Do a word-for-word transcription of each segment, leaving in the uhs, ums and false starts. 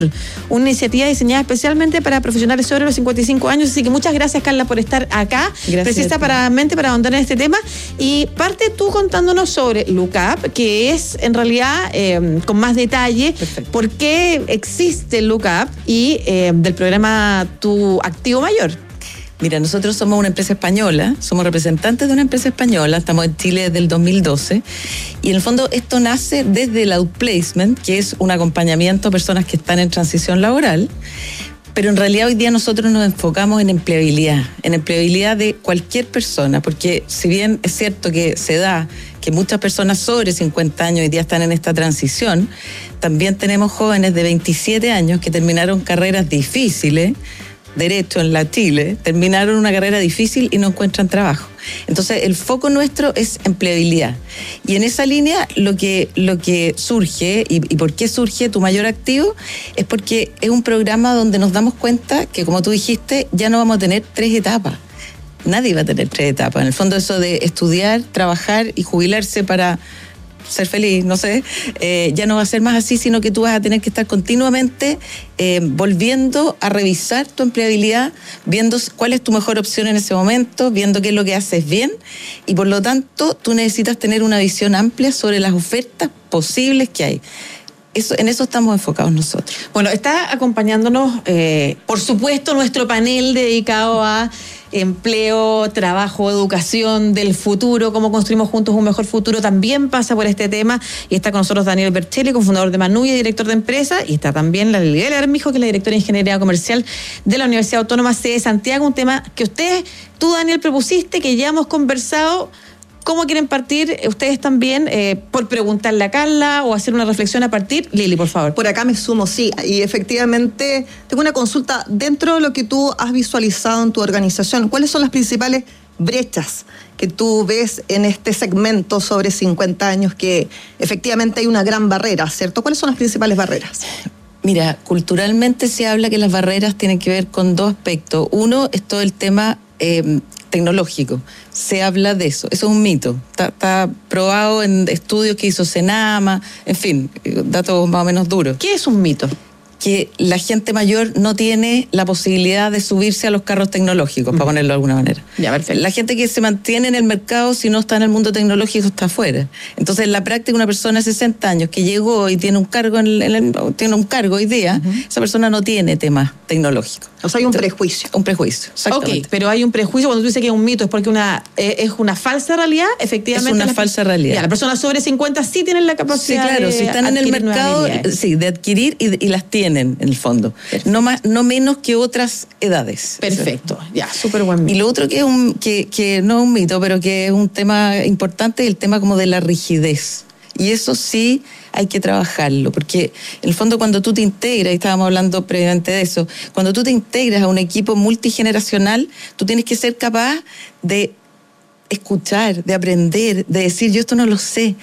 Una iniciativa diseñada especialmente para profesionales sobre los cincuenta y cinco años, así que muchas gracias, Carla, por estar acá, precisamente para ahondar en este tema. Y parte tú contándonos sobre Look Up, que es en realidad eh, con más detalle. Perfecto. Por qué existe Look Up y eh, del programa Tu Activo Mayor. Mira, nosotros somos una empresa española, somos representantes de una empresa española, estamos en Chile desde el dos mil doce, y en el fondo esto nace desde el Outplacement, que es un acompañamiento a personas que están en transición laboral, pero en realidad hoy día nosotros nos enfocamos en empleabilidad, en empleabilidad de cualquier persona, porque si bien es cierto que se da que muchas personas sobre cincuenta años hoy día están en esta transición, también tenemos jóvenes de veintisiete años que terminaron carreras difíciles, derecho en la Chile, terminaron una carrera difícil y no encuentran trabajo. Entonces el foco nuestro es empleabilidad, y en esa línea lo que, lo que surge y, y por qué surge Tu Mayor Activo es porque es un programa donde nos damos cuenta que, como tú dijiste, ya no vamos a tener tres etapas. Nadie va a tener tres etapas. En el fondo, eso de estudiar, trabajar y jubilarse para ser feliz, no sé, eh, ya no va a ser más así, sino que tú vas a tener que estar continuamente eh, volviendo a revisar tu empleabilidad, viendo cuál es tu mejor opción en ese momento, viendo qué es lo que haces bien, y por lo tanto tú necesitas tener una visión amplia sobre las ofertas posibles que hay. Eso, en eso estamos enfocados nosotros. Bueno, está acompañándonos, eh, por supuesto, nuestro panel dedicado a empleo, trabajo, educación del futuro, cómo construimos juntos un mejor futuro, también pasa por este tema, y está con nosotros Daniel Berchelli, cofundador de Manuya, director de empresa, y está también la Liliana Armijo, que es la directora de Ingeniería Comercial de la Universidad Autónoma C de Santiago, un tema que ustedes, tú, Daniel, propusiste, que ya hemos conversado. ¿Cómo quieren partir ustedes también? Eh, por preguntarle a Carla o hacer una reflexión a partir. Lili, por favor. Por acá me sumo, sí. Y efectivamente tengo una consulta. Dentro de lo que tú has visualizado en tu organización, ¿cuáles son las principales brechas que tú ves en este segmento sobre cincuenta años, que efectivamente hay una gran barrera, ¿cierto? ¿Cuáles son las principales barreras? Mira, culturalmente se habla que las barreras tienen que ver con dos aspectos. Uno es todo el tema eh, tecnológico. Se habla de eso. Eso es un mito. Está, está probado en estudios que hizo Senama, en fin, datos más o menos duros. ¿Qué es un mito? Que la gente mayor no tiene la posibilidad de subirse a los carros tecnológicos, mm. para ponerlo de alguna manera. Ya, perfecto. La gente que se mantiene en el mercado, si no está en el mundo tecnológico, está afuera. Entonces, en la práctica, una persona de sesenta años que llegó y tiene un cargo en el, en el, tiene un cargo hoy día, uh-huh. esa persona no tiene temas tecnológicos. O sea, hay un Entonces, prejuicio. Un prejuicio, exactamente. Ok, pero hay un prejuicio. Cuando tú dices que es un mito, es porque una, eh, es una falsa realidad, efectivamente. Es una la, falsa realidad. Ya, las personas sobre cincuenta sí tienen la capacidad sí, claro, de si están en el mercado, sí, de adquirir y, y las tienen, en el fondo. No más, no menos que otras edades. Perfecto, ya, súper buen mito. Y lo otro que es un, que, que no es un mito, pero que es un tema importante, es el tema como de la rigidez. Y eso sí hay que trabajarlo, porque en el fondo cuando tú te integras, y estábamos hablando previamente de eso, cuando tú te integras a un equipo multigeneracional, tú tienes que ser capaz de escuchar, de aprender, de decir, yo esto no lo sé.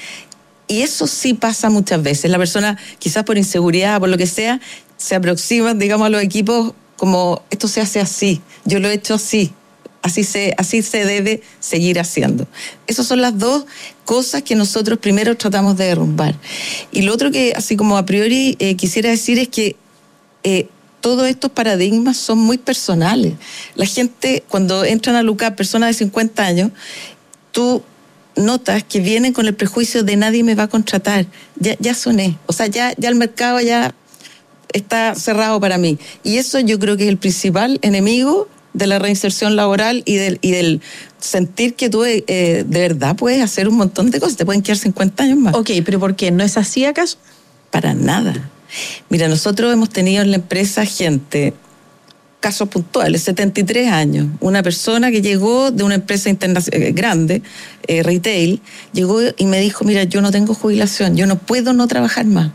Y eso sí pasa muchas veces. La persona, quizás por inseguridad, por lo que sea, se aproxima, digamos, a los equipos como, esto se hace así, yo lo he hecho así. Así se, así se debe seguir haciendo. Esas son las dos cosas que nosotros primero tratamos de derrumbar. Y lo otro que, así como a priori, eh, quisiera decir es que eh, todos estos paradigmas son muy personales. La gente, cuando entran a Look Up, personas de cincuenta años, tú notas que vienen con el prejuicio de nadie me va a contratar. Ya, ya soné. O sea, ya, ya el mercado ya está cerrado para mí. Y eso yo creo que es el principal enemigo de la reinserción laboral y del, y del sentir que tú eh, de verdad puedes hacer un montón de cosas, te pueden quedar cincuenta años más. Ok, pero ¿por qué? ¿No es así acaso? Para nada. Mira, nosotros hemos tenido en la empresa gente, casos puntuales, setenta y tres años, una persona que llegó de una empresa internacional grande, eh, retail, llegó y me dijo, mira, yo no tengo jubilación, yo no puedo no trabajar más.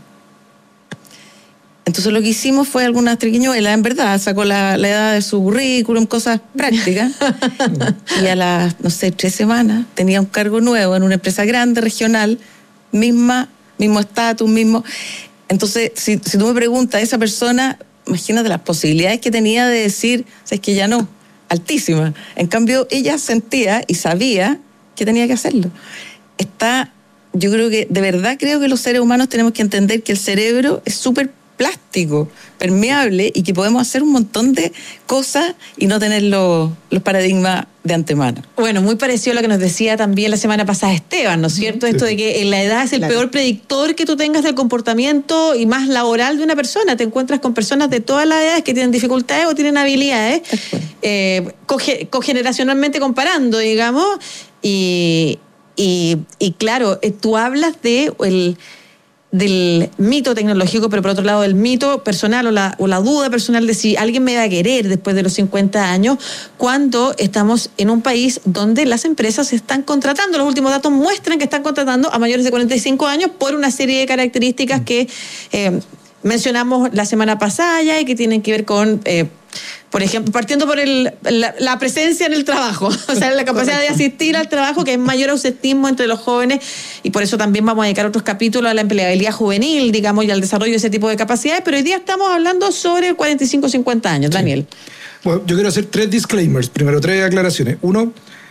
Entonces lo que hicimos fue algunas triquiñuelas, en verdad, sacó la, la edad de su currículum, cosas prácticas, y a las, no sé, tres semanas tenía un cargo nuevo en una empresa grande, regional, misma, mismo estatus, mismo. Entonces, si, si tú me preguntas, esa persona, imagínate las posibilidades que tenía de decir, o sea, es que ya no, altísima. En cambio, ella sentía y sabía que tenía que hacerlo. Está, yo creo que, de verdad creo que los seres humanos tenemos que entender que el cerebro es súper plástico, permeable, y que podemos hacer un montón de cosas y no tener los, los paradigmas de antemano. Bueno, muy parecido a lo que nos decía también la semana pasada Esteban, ¿no es cierto? Sí. Esto de que la edad es el claro. peor predictor que tú tengas del comportamiento y más laboral de una persona. Te encuentras con personas de todas las edades que tienen dificultades o tienen habilidades, eh, coge, cogeneracionalmente comparando, digamos, y, y, y claro, tú hablas de el... del mito tecnológico, pero por otro lado del mito personal o la, o la duda personal de si alguien me va a querer después de los cincuenta años, cuando estamos en un país donde las empresas están contratando. Los últimos datos muestran que están contratando a mayores de cuarenta y cinco años por una serie de características que eh, mencionamos la semana pasada ya y que tienen que ver con... Eh, por ejemplo, partiendo por el, la, la presencia en el trabajo, o sea, la capacidad de asistir al trabajo, que es mayor ausentismo entre los jóvenes, y por eso también vamos a dedicar otros capítulos a la empleabilidad juvenil, digamos, y al desarrollo de ese tipo de capacidades, pero hoy día estamos hablando sobre cuarenta y cinco a cincuenta años. Sí. Daniel. Bueno, yo quiero hacer tres disclaimers, primero tres aclaraciones. Uno,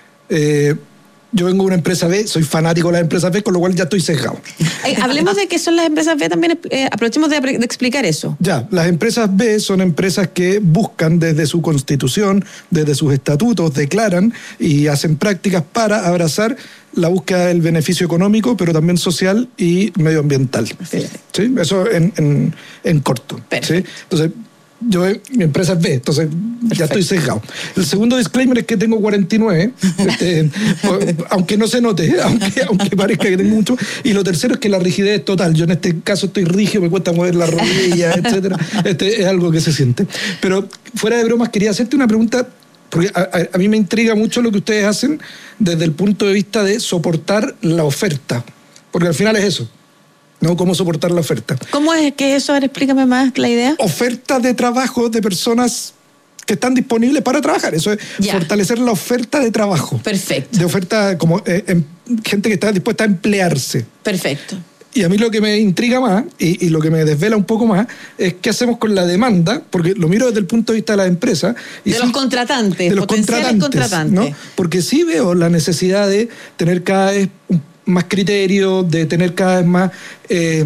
eh, yo vengo de una empresa B, soy fanático de las empresas B, con lo cual ya estoy sesgado. Eh, hablemos de qué son las empresas B también, eh, aprovechemos de, de explicar eso. Ya, las empresas B son empresas que buscan desde su constitución, desde sus estatutos, declaran y hacen prácticas para abrazar la búsqueda del beneficio económico, pero también social y medioambiental. ¿Sí? Eso en, en, en corto. ¿Sí? Entonces, yo, mi empresa es B, entonces Perfecto. Ya estoy sesgado. El segundo disclaimer es que tengo cuarenta y nueve, este, aunque no se note, aunque, aunque parezca que tengo mucho. Y lo tercero es que la rigidez es total. Yo en este caso estoy rígido, me cuesta mover la rodilla, etcétera. Este es algo que se siente. Pero fuera de bromas, quería hacerte una pregunta, porque a, a, a mí me intriga mucho lo que ustedes hacen desde el punto de vista de soportar la oferta, porque al final es eso. ¿No? ¿Cómo soportar la oferta? ¿Cómo es que eso? A ver, explícame más la idea. Oferta de trabajo de personas que están disponibles para trabajar. Eso es ya. Fortalecer la oferta de trabajo. Perfecto. De oferta, como eh, en, gente que está dispuesta a emplearse. Perfecto. Y a mí lo que me intriga más, y, y lo que me desvela un poco más, es qué hacemos con la demanda, porque lo miro desde el punto de vista de las empresas. Y de sí, los contratantes, de los contratantes, contratantes. ¿No? Porque sí veo la necesidad de tener cada vez un más criterio, de tener cada vez más eh,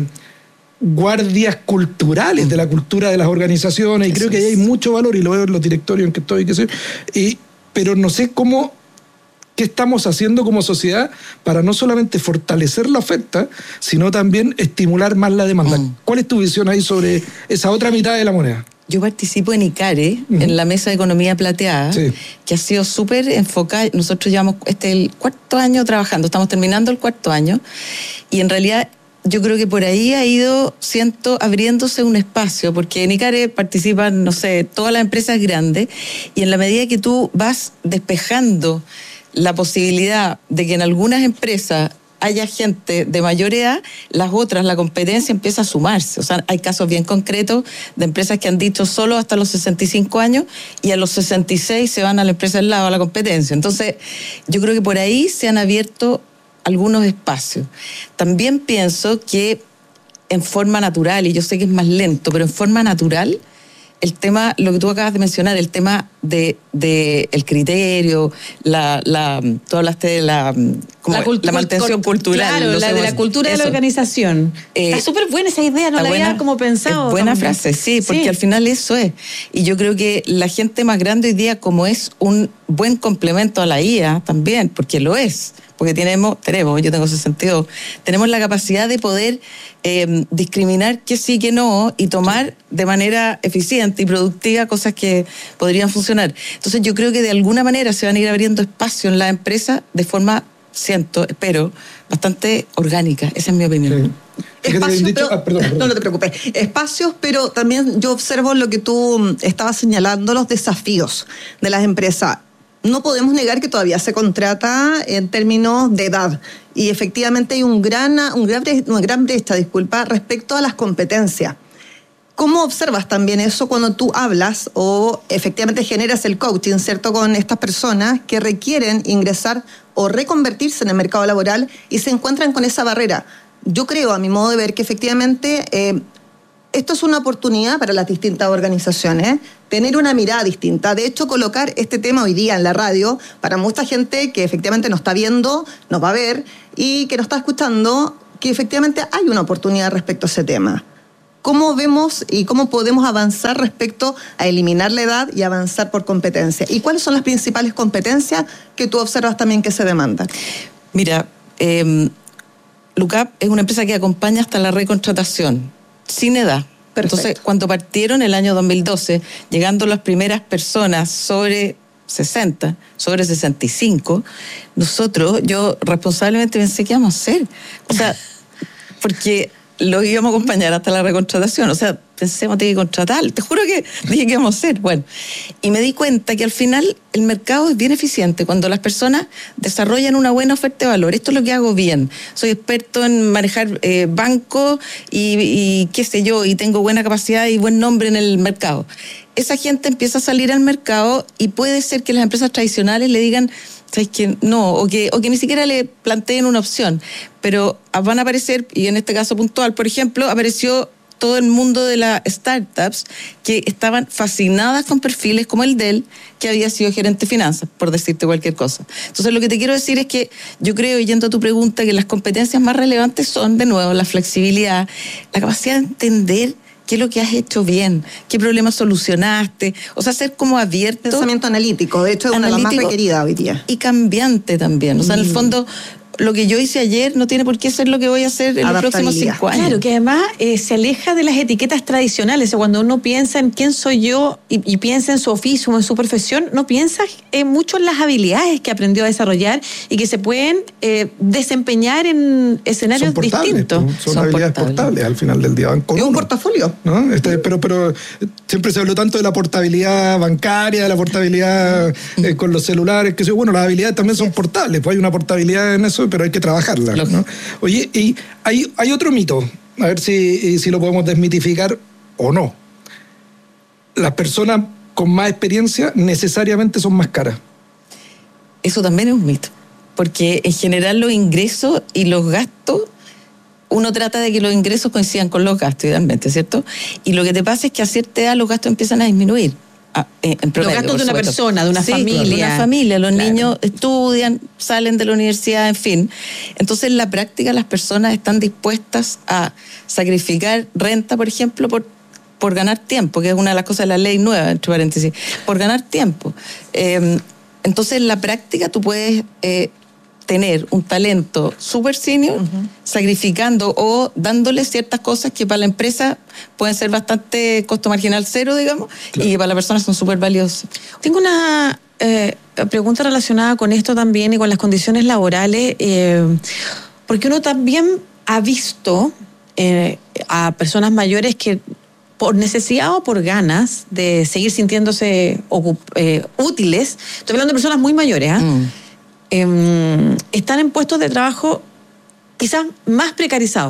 guardias culturales mm. de la cultura de las organizaciones, y Eso creo que ahí hay mucho valor, y lo veo en los directorios en que estoy, qué sé, y, pero no sé cómo, qué estamos haciendo como sociedad para no solamente fortalecer la oferta, sino también estimular más la demanda. Mm. ¿Cuál es tu visión ahí sobre esa otra mitad de la moneda? Yo participo en ICARE, uh-huh. en la mesa de economía plateada, sí. que ha sido súper enfocada. Nosotros llevamos este el cuarto año trabajando, estamos terminando el cuarto año, y en realidad yo creo que por ahí ha ido, siento, abriéndose un espacio, porque en ICARE participan, no sé, todas las empresas grandes, y en la medida que tú vas despejando la posibilidad de que en algunas empresas haya gente de mayor edad, las otras, la competencia empieza a sumarse. O sea, hay casos bien concretos de empresas que han dicho solo hasta los sesenta y cinco años, y a los sesenta y seis se van a la empresa al lado, a la competencia. Entonces, yo creo que por ahí se han abierto algunos espacios. También pienso que en forma natural, y yo sé que es más lento, pero en forma natural, el tema, lo que tú acabas de mencionar, el tema de, de el criterio, la, la, tú hablaste de la, como la, cult- la mantención cult- cultural. Claro, la de la cultura eso. De la organización. Eh, está súper buena esa idea, no la buena, había como pensado. Buena también. frase, sí, porque sí. al final eso es. Y yo creo que la gente más grande hoy día, como es un buen complemento a la I A también, porque lo es, porque tenemos, tenemos, yo tengo sesenta y dos, tenemos la capacidad de poder eh, discriminar qué sí, qué no, y tomar de manera eficiente y productiva cosas que podrían funcionar. Entonces yo creo que de alguna manera se van a ir abriendo espacio en la empresa de forma, siento, espero, bastante orgánica. Esa es mi opinión. Sí. Espacios, dicho, pero, ah, perdón, perdón. No, no te preocupes. Espacios, pero también yo observo lo que tú estabas señalando, los desafíos de las empresas. No podemos negar que todavía se contrata en términos de edad, y efectivamente hay un gran, un gran, una gran brecha, disculpa, respecto a las competencias. ¿Cómo observas también eso cuando tú hablas o efectivamente generas el coaching, ¿cierto?, con estas personas que requieren ingresar o reconvertirse en el mercado laboral y se encuentran con esa barrera? Yo creo, a mi modo de ver, que efectivamente eh, esto es una oportunidad para las distintas organizaciones, tener una mirada distinta. De hecho, colocar este tema hoy día en la radio, para mucha gente que efectivamente nos está viendo, nos va a ver, y que nos está escuchando, que efectivamente hay una oportunidad respecto a ese tema. ¿cómo vemos y cómo podemos avanzar respecto a eliminar la edad y avanzar por competencia? ¿Y cuáles son las principales competencias que tú observas también que se demandan? Mira, eh, Lucap es una empresa que acompaña hasta la recontratación, sin edad. Perfecto. Entonces, cuando partieron el año dos mil doce, llegando las primeras personas sobre sesenta, sobre sesenta y cinco, nosotros, yo responsablemente pensé, ¿qué íbamos a hacer? O sea, porque los íbamos a acompañar hasta la recontratación. O sea, pensemos, tengo que contratar. Te juro que dije, ¿qué íbamos a hacer? Bueno, y me di cuenta que al final el mercado es bien eficiente cuando las personas desarrollan una buena oferta de valor. Esto es lo que hago bien. Soy experto en manejar eh, bancos y, y qué sé yo, y tengo buena capacidad y buen nombre en el mercado. Esa gente empieza a salir al mercado y puede ser que las empresas tradicionales le digan, ¿sabes qué? No, o que, o que ni siquiera le planteen una opción. Pero van a aparecer, y en este caso puntual, por ejemplo, apareció todo el mundo de las startups que estaban fascinadas con perfiles como el de él, que había sido gerente de finanzas, por decirte cualquier cosa. Entonces, lo que te quiero decir es que yo creo, yendo a tu pregunta, que las competencias más relevantes son, de nuevo, la flexibilidad, la capacidad de entender qué es lo que has hecho bien, qué problemas solucionaste, o sea, ser como abierto. Pensamiento analítico, de hecho es una de las más requeridas hoy día. Y cambiante también, o sea, en el fondo, lo que yo hice ayer no tiene por qué ser lo que voy a hacer en los próximos cinco años. Claro, que además eh, se aleja de las etiquetas tradicionales. O sea, cuando uno piensa en quién soy yo y, y piensa en su oficio o en su profesión, no piensa eh, mucho en las habilidades que aprendió a desarrollar y que se pueden eh, desempeñar en escenarios son portables, distintos. Son, son habilidades portables. portables al final del día. Van con es un uno, portafolio. ¿no? Este, pero, pero siempre se habló tanto de la portabilidad bancaria, de la portabilidad eh, con los celulares, que bueno, las habilidades también son portables, pues hay una portabilidad en eso, pero hay que trabajarla, ¿no? Oye, y hay, hay otro mito, a ver si, si lo podemos desmitificar o no. Las personas con más experiencia necesariamente son más caras. Eso también es un mito, porque en general los ingresos y los gastos, uno trata de que los ingresos coincidan con los gastos, idealmente, ¿cierto? Y lo que te pasa es que a cierta edad los gastos empiezan a disminuir. En promedio, los gastos de una persona, de una sí, familia. De una familia, los claro. niños estudian, salen de la universidad, en fin. Entonces, en la práctica, las personas están dispuestas a sacrificar renta, por ejemplo, por, por ganar tiempo, que es una de las cosas de la ley nueva, entre paréntesis, por ganar tiempo. Eh, entonces, en la práctica, tú puedes eh, tener un talento súper senior, uh-huh. sacrificando o dándole ciertas cosas que para la empresa pueden ser bastante costo marginal cero, digamos, claro. y para la persona son súper valiosas. Tengo una eh, pregunta relacionada con esto también y con las condiciones laborales, eh, porque uno también ha visto eh, a personas mayores que por necesidad o por ganas de seguir sintiéndose ocup- eh, útiles, estoy hablando de personas muy mayores, ¿ah? ¿eh? Mm. Eh, están en puestos de trabajo quizás más precarizados.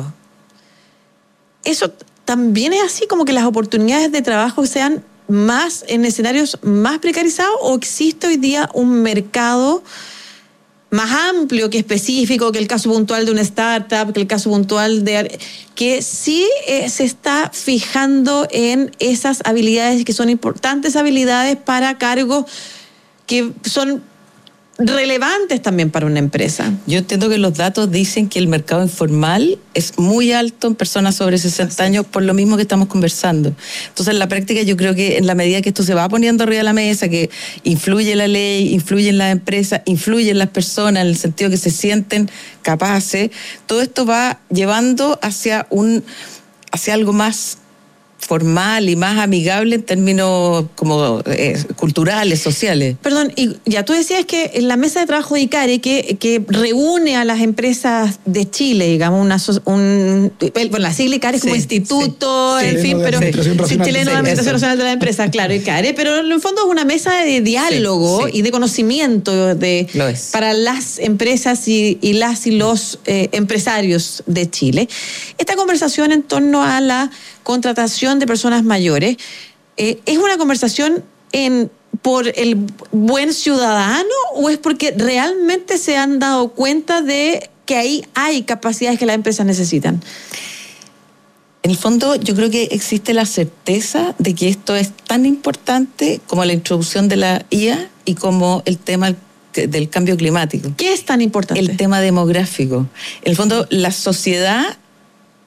Eso también es así, como que las oportunidades de trabajo sean más en escenarios más precarizados, o existe hoy día un mercado más amplio que específico, que el caso puntual de una startup, que el caso puntual de que sí eh, se está fijando en esas habilidades que son importantes habilidades para cargos que son relevantes también para una empresa? Yo entiendo que los datos dicen que el mercado informal es muy alto en personas sobre sesenta años, por lo mismo que estamos conversando. Entonces, en la práctica, yo creo que en la medida que esto se va poniendo arriba de la mesa, que influye la ley, influye en las empresas, influye en las personas, en el sentido que se sienten capaces, todo esto va llevando hacia un, hacia algo más formal y más amigable en términos como eh, culturales, sociales. Perdón, y ya tú decías que en la mesa de trabajo de ICARE, que, que reúne a las empresas de Chile, digamos, una, un, bueno, la sigla ICARE es como sí, instituto, sí. en sí, fin, pero sí, chileno de Administración Nacional de la Empresa, claro, ICARE, pero en el fondo es una mesa de diálogo sí, sí. y de conocimiento de, para las empresas y, y las y los eh, empresarios de Chile. Esta conversación en torno a la contratación de personas mayores, eh, ¿es una conversación en, por el buen ciudadano o es porque realmente se han dado cuenta de que ahí hay capacidades que las empresas necesitan? En el fondo, yo creo que existe la certeza de que esto es tan importante como la introducción de la I A y como el tema del cambio climático. ¿Qué es tan importante? El tema demográfico. En el fondo, la sociedad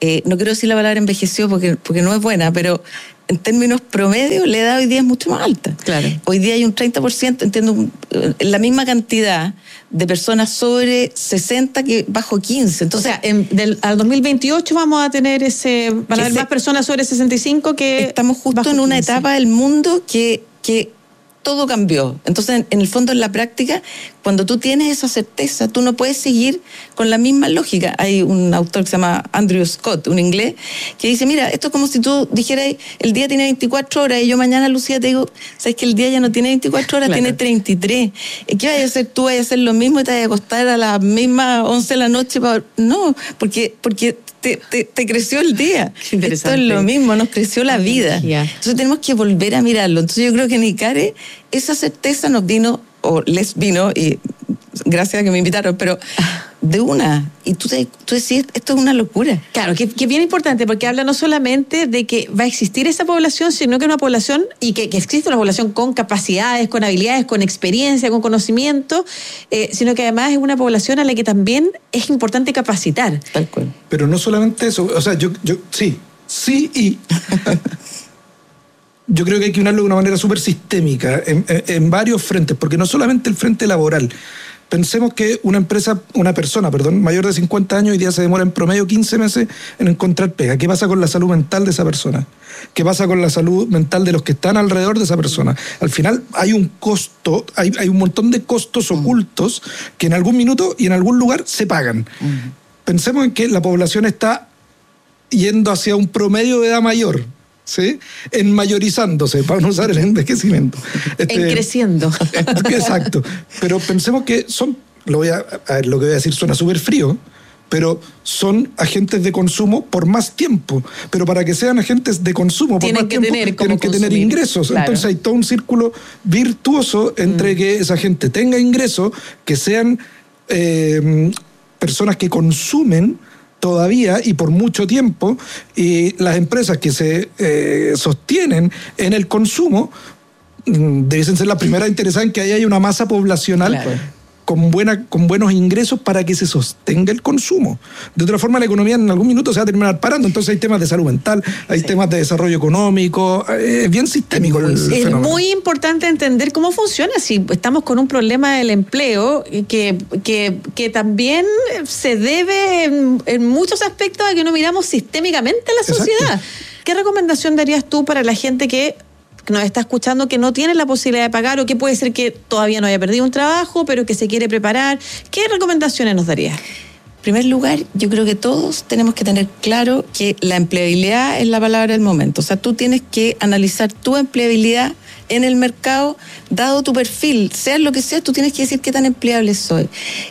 eh, no quiero decir la palabra envejeció porque, porque no es buena, pero en términos promedio la edad hoy día es mucho más alta. Claro. Hoy día hay un treinta por ciento, entiendo, la misma cantidad de personas sobre sesenta que bajo quince. Entonces, o sea, en, del, al dos mil veintiocho vamos a tener ese, van a haber más personas sobre sesenta y cinco que estamos justo en una quince. etapa del mundo que, que todo cambió. Entonces, en, en el fondo, en la práctica, cuando tú tienes esa certeza, tú no puedes seguir con la misma lógica. Hay un autor que se llama Andrew Scott, un inglés, que dice, mira, esto es como si tú dijeras, el día tiene veinticuatro horas, y yo mañana, Lucía, te digo, sabes que el día ya no tiene veinticuatro horas, claro, tiene treinta y tres. ¿Qué vas a hacer tú? ¿Vas a hacer lo mismo y te vas a acostar a las mismas once de la noche? Para... No, porque... porque Te, te, te creció el día. Esto es lo mismo, nos creció la vida. Entonces tenemos que volver a mirarlo. Entonces yo creo que en ICARE esa certeza nos vino, o les vino, y gracias a que me invitaron, pero de una. Y tú, te, tú decís, esto es una locura. Claro, que es bien importante, porque habla no solamente de que va a existir esa población, sino que una población, y que, que existe una población con capacidades, con habilidades, con experiencia, con conocimiento, eh, sino que además es una población a la que también es importante capacitar. Tal cual. Pero no solamente eso, o sea, yo, yo sí, sí y... Yo creo que hay que unirlo de una manera súper sistémica, en, en, en varios frentes, porque no solamente el frente laboral. Pensemos que una empresa, una persona, perdón, mayor de cincuenta años hoy día se demora en promedio quince meses en encontrar pega. ¿Qué pasa con la salud mental de esa persona? ¿Qué pasa con la salud mental de los que están alrededor de esa persona? Al final hay un costo, hay, hay un montón de costos ocultos que en algún minuto y en algún lugar se pagan. Uh-huh. Pensemos en que la población está yendo hacia un promedio de edad mayor, ¿sí? En mayorizándose, para no usar el envejecimiento. Este, en creciendo. Exacto. Pero pensemos que son, lo, voy a, a ver, lo que voy a decir suena súper frío, pero son agentes de consumo por más tiempo. Pero para que sean agentes de consumo por tienen más que tiempo, tener tienen que consumir. tener ingresos. Claro. Entonces hay todo un círculo virtuoso entre mm. que esa gente tenga ingresos, que sean eh, personas que consumen todavía y por mucho tiempo, y las empresas que se eh, sostienen en el consumo debiesen ser las primeras interesadas en que haya una masa poblacional, claro, con, buena, con buenos ingresos para que se sostenga el consumo. De otra forma, la economía en algún minuto se va a terminar parando. Entonces hay temas de salud mental, hay sí. temas de desarrollo económico, es bien sistémico el Es fenómeno. muy importante entender cómo funciona. Si estamos con un problema del empleo que, que, que también se debe en, en muchos aspectos a que no miramos sistémicamente a la sociedad. Exacto. ¿Qué recomendación darías tú para la gente que nos está escuchando, que no tiene la posibilidad de pagar, o que puede ser que todavía no haya perdido un trabajo, pero que se quiere preparar? ¿Qué recomendaciones nos darías? En primer lugar, yo creo que todos tenemos que tener claro que la empleabilidad es la palabra del momento. O sea, tú tienes que analizar tu empleabilidad en el mercado, dado tu perfil, sea lo que sea, tú tienes que decir qué tan empleable soy.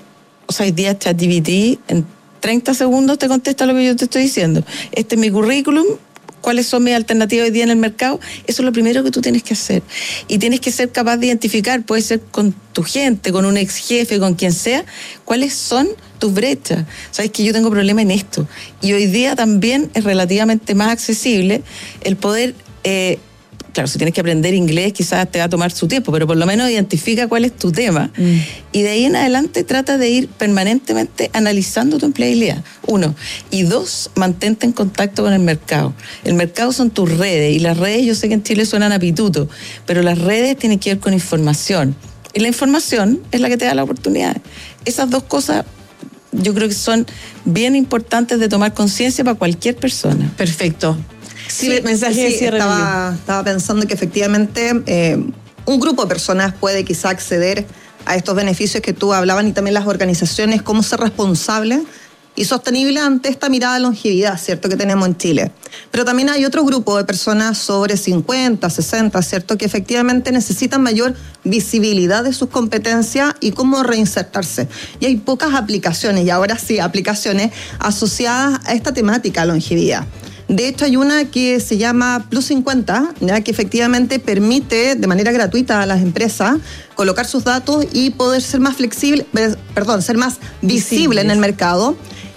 O sea, hoy día ChatGPT en treinta segundos te contesta lo que yo te estoy diciendo. Este es mi currículum, cuáles son mis alternativas hoy día en el mercado. Eso es lo primero que tú tienes que hacer. Y tienes que ser capaz de identificar, puede ser con tu gente, con un ex jefe, con quien sea, cuáles son tus brechas. Sabes que yo tengo problema en esto. Y hoy día también es relativamente más accesible el poder... Eh, Claro, si tienes que aprender inglés quizás te va a tomar su tiempo, pero por lo menos identifica cuál es tu tema. Mm. Y de ahí en adelante trata de ir permanentemente analizando tu empleabilidad. Uno. Y dos, mantente en contacto con el mercado. El mercado son tus redes, y las redes, yo sé que en Chile suenan a pituto, pero las redes tienen que ver con información. Y la información es la que te da la oportunidad. Esas dos cosas yo creo que son bien importantes de tomar conciencia para cualquier persona. Perfecto. Sí, sí, mensaje sí, de cierre. Estaba, estaba pensando que efectivamente eh, un grupo de personas puede quizá acceder a estos beneficios que tú hablabas, y también las organizaciones, cómo ser responsables y sostenible ante esta mirada de longevidad, ¿cierto?, que tenemos en Chile. Pero también hay otro grupo de personas sobre cincuenta, sesenta, ¿cierto?, que efectivamente necesitan mayor visibilidad de sus competencias y cómo reinsertarse. Y hay pocas aplicaciones, y ahora sí, aplicaciones asociadas a esta temática, longevidad. De hecho, hay una que se llama Plus cincuenta, ¿ya?, que efectivamente permite de manera gratuita a las empresas colocar sus datos y poder ser más flexible, perdón, ser más visible en el mercado.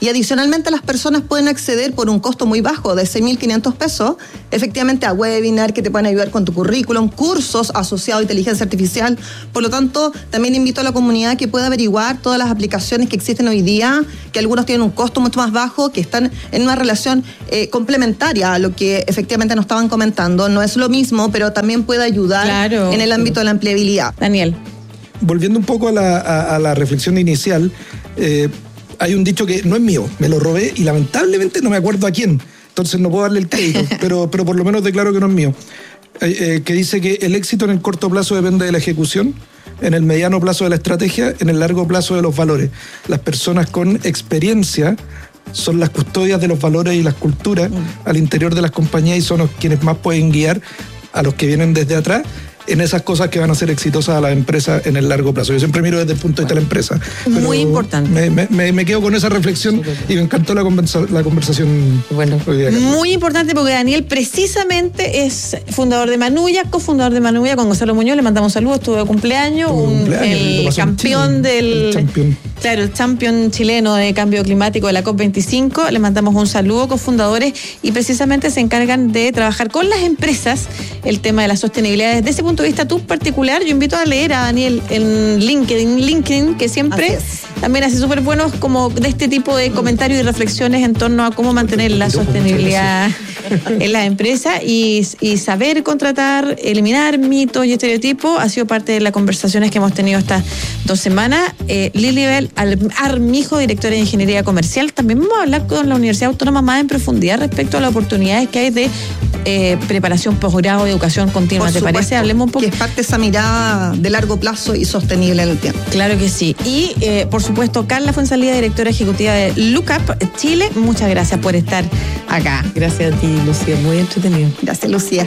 Y adicionalmente las personas pueden acceder por un costo muy bajo de seis mil quinientos pesos, efectivamente a webinar que te pueden ayudar con tu currículum, cursos asociados a inteligencia artificial. Por lo tanto, también invito a la comunidad que pueda averiguar todas las aplicaciones que existen hoy día, que algunos tienen un costo mucho más bajo, que están en una relación eh, complementaria a lo que efectivamente nos estaban comentando. No es lo mismo, pero también puede ayudar claro, en el ámbito de la empleabilidad. Daniel. Volviendo un poco a la, a, a la reflexión inicial, eh, hay un dicho que no es mío, me lo robé y lamentablemente no me acuerdo a quién, entonces no puedo darle el crédito, pero, pero por lo menos declaro que no es mío, eh, eh, que dice que el éxito en el corto plazo depende de la ejecución, en el mediano plazo de la estrategia, en el largo plazo de los valores. Las personas con experiencia son las custodias de los valores y las culturas mm. al interior de las compañías y son los quienes más pueden guiar a los que vienen desde atrás en esas cosas que van a ser exitosas a las empresas en el largo plazo. Yo siempre miro desde el punto de vista de la empresa. Muy importante. Me, me, me quedo con esa reflexión y me encantó la, conversa, la conversación. Bueno, hoy día. Muy importante porque Daniel precisamente es fundador de Manuya, cofundador de Manuya con Gonzalo Muñoz. Le mandamos saludos, estuvo de cumpleaños, un, cumpleaños el campeón del... El champion. Claro, el champion chileno de cambio climático de la COP veinticinco. Le mandamos un saludo, cofundadores, y precisamente se encargan de trabajar con las empresas el tema de la sostenibilidad. Desde ese punto de vista tú particular, yo invito a leer a Daniel en LinkedIn, LinkedIn que siempre también hace súper buenos como de este tipo de comentarios y reflexiones en torno a cómo mantener la sostenibilidad en las empresas y, y saber contratar, eliminar mitos y estereotipos. Ha sido parte de las conversaciones que hemos tenido estas dos semanas. Eh, Lilibel Armijo, directora de Ingeniería Comercial. También vamos a hablar con la Universidad Autónoma más en profundidad respecto a las oportunidades que hay de eh, preparación, posgrado, educación continua. ¿Te parece? Hablemos un poco. Que es parte de esa mirada de largo plazo y sostenible en el tiempo. Claro que sí. Y, eh, por supuesto, Carla Fuenzalida, directora ejecutiva de Lookup Chile. Muchas gracias por estar acá. Gracias a ti, Lucía. Muy entretenido. Gracias, Lucía.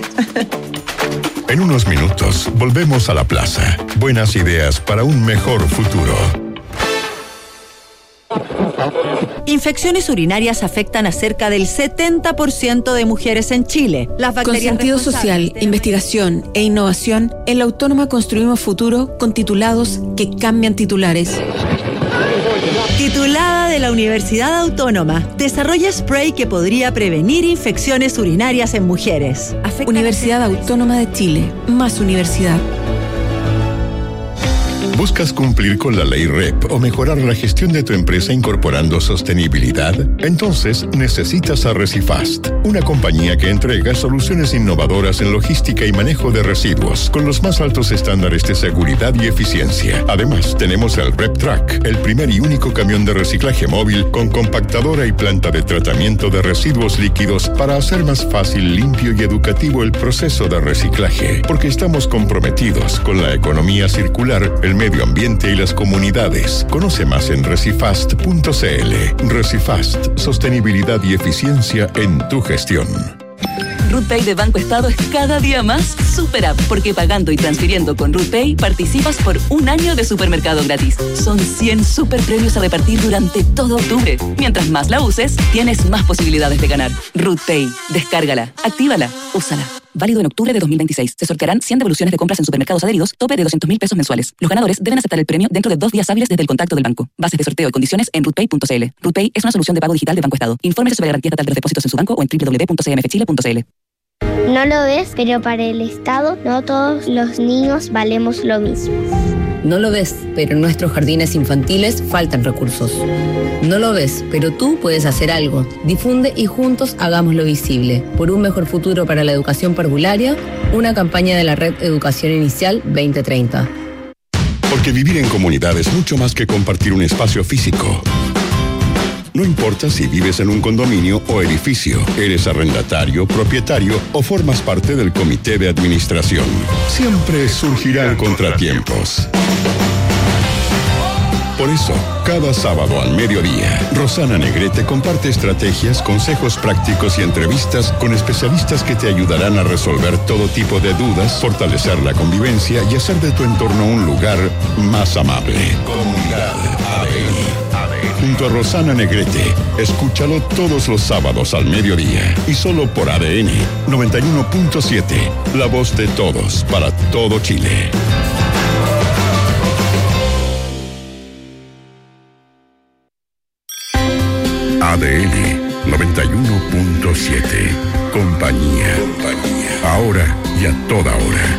En unos minutos, volvemos a la plaza. Buenas ideas para un mejor futuro. Infecciones urinarias afectan a cerca del setenta por ciento de mujeres en Chile. Las con sentido social, investigación e innovación, en la Autónoma construimos futuro con titulados que cambian titulares. Titulada de la Universidad Autónoma, desarrolla spray que podría prevenir infecciones urinarias en mujeres. Afecta Universidad Autónoma de Chile, más universidad. ¿Buscas cumplir con la ley R E P o mejorar la gestión de tu empresa incorporando sostenibilidad? Entonces necesitas a Recifast, una compañía que entrega soluciones innovadoras en logística y manejo de residuos con los más altos estándares de seguridad y eficiencia. Además, tenemos el RepTrack, el primer y único camión de reciclaje móvil con compactadora y planta de tratamiento de residuos líquidos para hacer más fácil, limpio y educativo el proceso de reciclaje, porque estamos comprometidos con la economía circular, el medio medio ambiente y las comunidades. Conoce más en recifast punto c l. Recifast, sostenibilidad y eficiencia en tu gestión. RootPay de Banco Estado es cada día más super app, porque pagando y transfiriendo con RootPay participas por un año de supermercado gratis. Son cien super premios a repartir durante todo octubre. Mientras más la uses, tienes más posibilidades de ganar. RootPay, descárgala, actívala, úsala. Válido en octubre de dos mil veintiséis. Se sortearán cien devoluciones de compras en supermercados adheridos, tope de doscientos mil pesos mensuales. Los ganadores deben aceptar el premio dentro de dos días hábiles desde el contacto del banco. Bases de sorteo y condiciones en rootpay punto c l. RootPay es una solución de pago digital de Banco Estado. Infórmese sobre garantía estatal de los depósitos en su banco o en doble u doble u doble u punto c m f chile punto c l. No lo ves, pero para el Estado no todos los niños valemos lo mismo. No lo ves, pero en nuestros jardines infantiles faltan recursos. No lo ves, pero tú puedes hacer algo. Difunde y juntos hagámoslo visible. Por un mejor futuro para la educación parvularia, una campaña de la Red Educación Inicial veinte treinta. Porque vivir en comunidad es mucho más que compartir un espacio físico. No importa si vives en un condominio o edificio, eres arrendatario, propietario o formas parte del comité de administración. Siempre surgirán contratiempos. Por eso, cada sábado al mediodía, Rosana Negrete comparte estrategias, consejos prácticos y entrevistas con especialistas que te ayudarán a resolver todo tipo de dudas, fortalecer la convivencia y hacer de tu entorno un lugar más amable. Comunidad A D N. Junto a Rosana Negrete, escúchalo todos los sábados al mediodía y solo por A D N noventa y uno punto siete, la voz de todos para todo Chile. A D N noventa y uno punto siete. Compañía. Compañía. Ahora y a toda hora.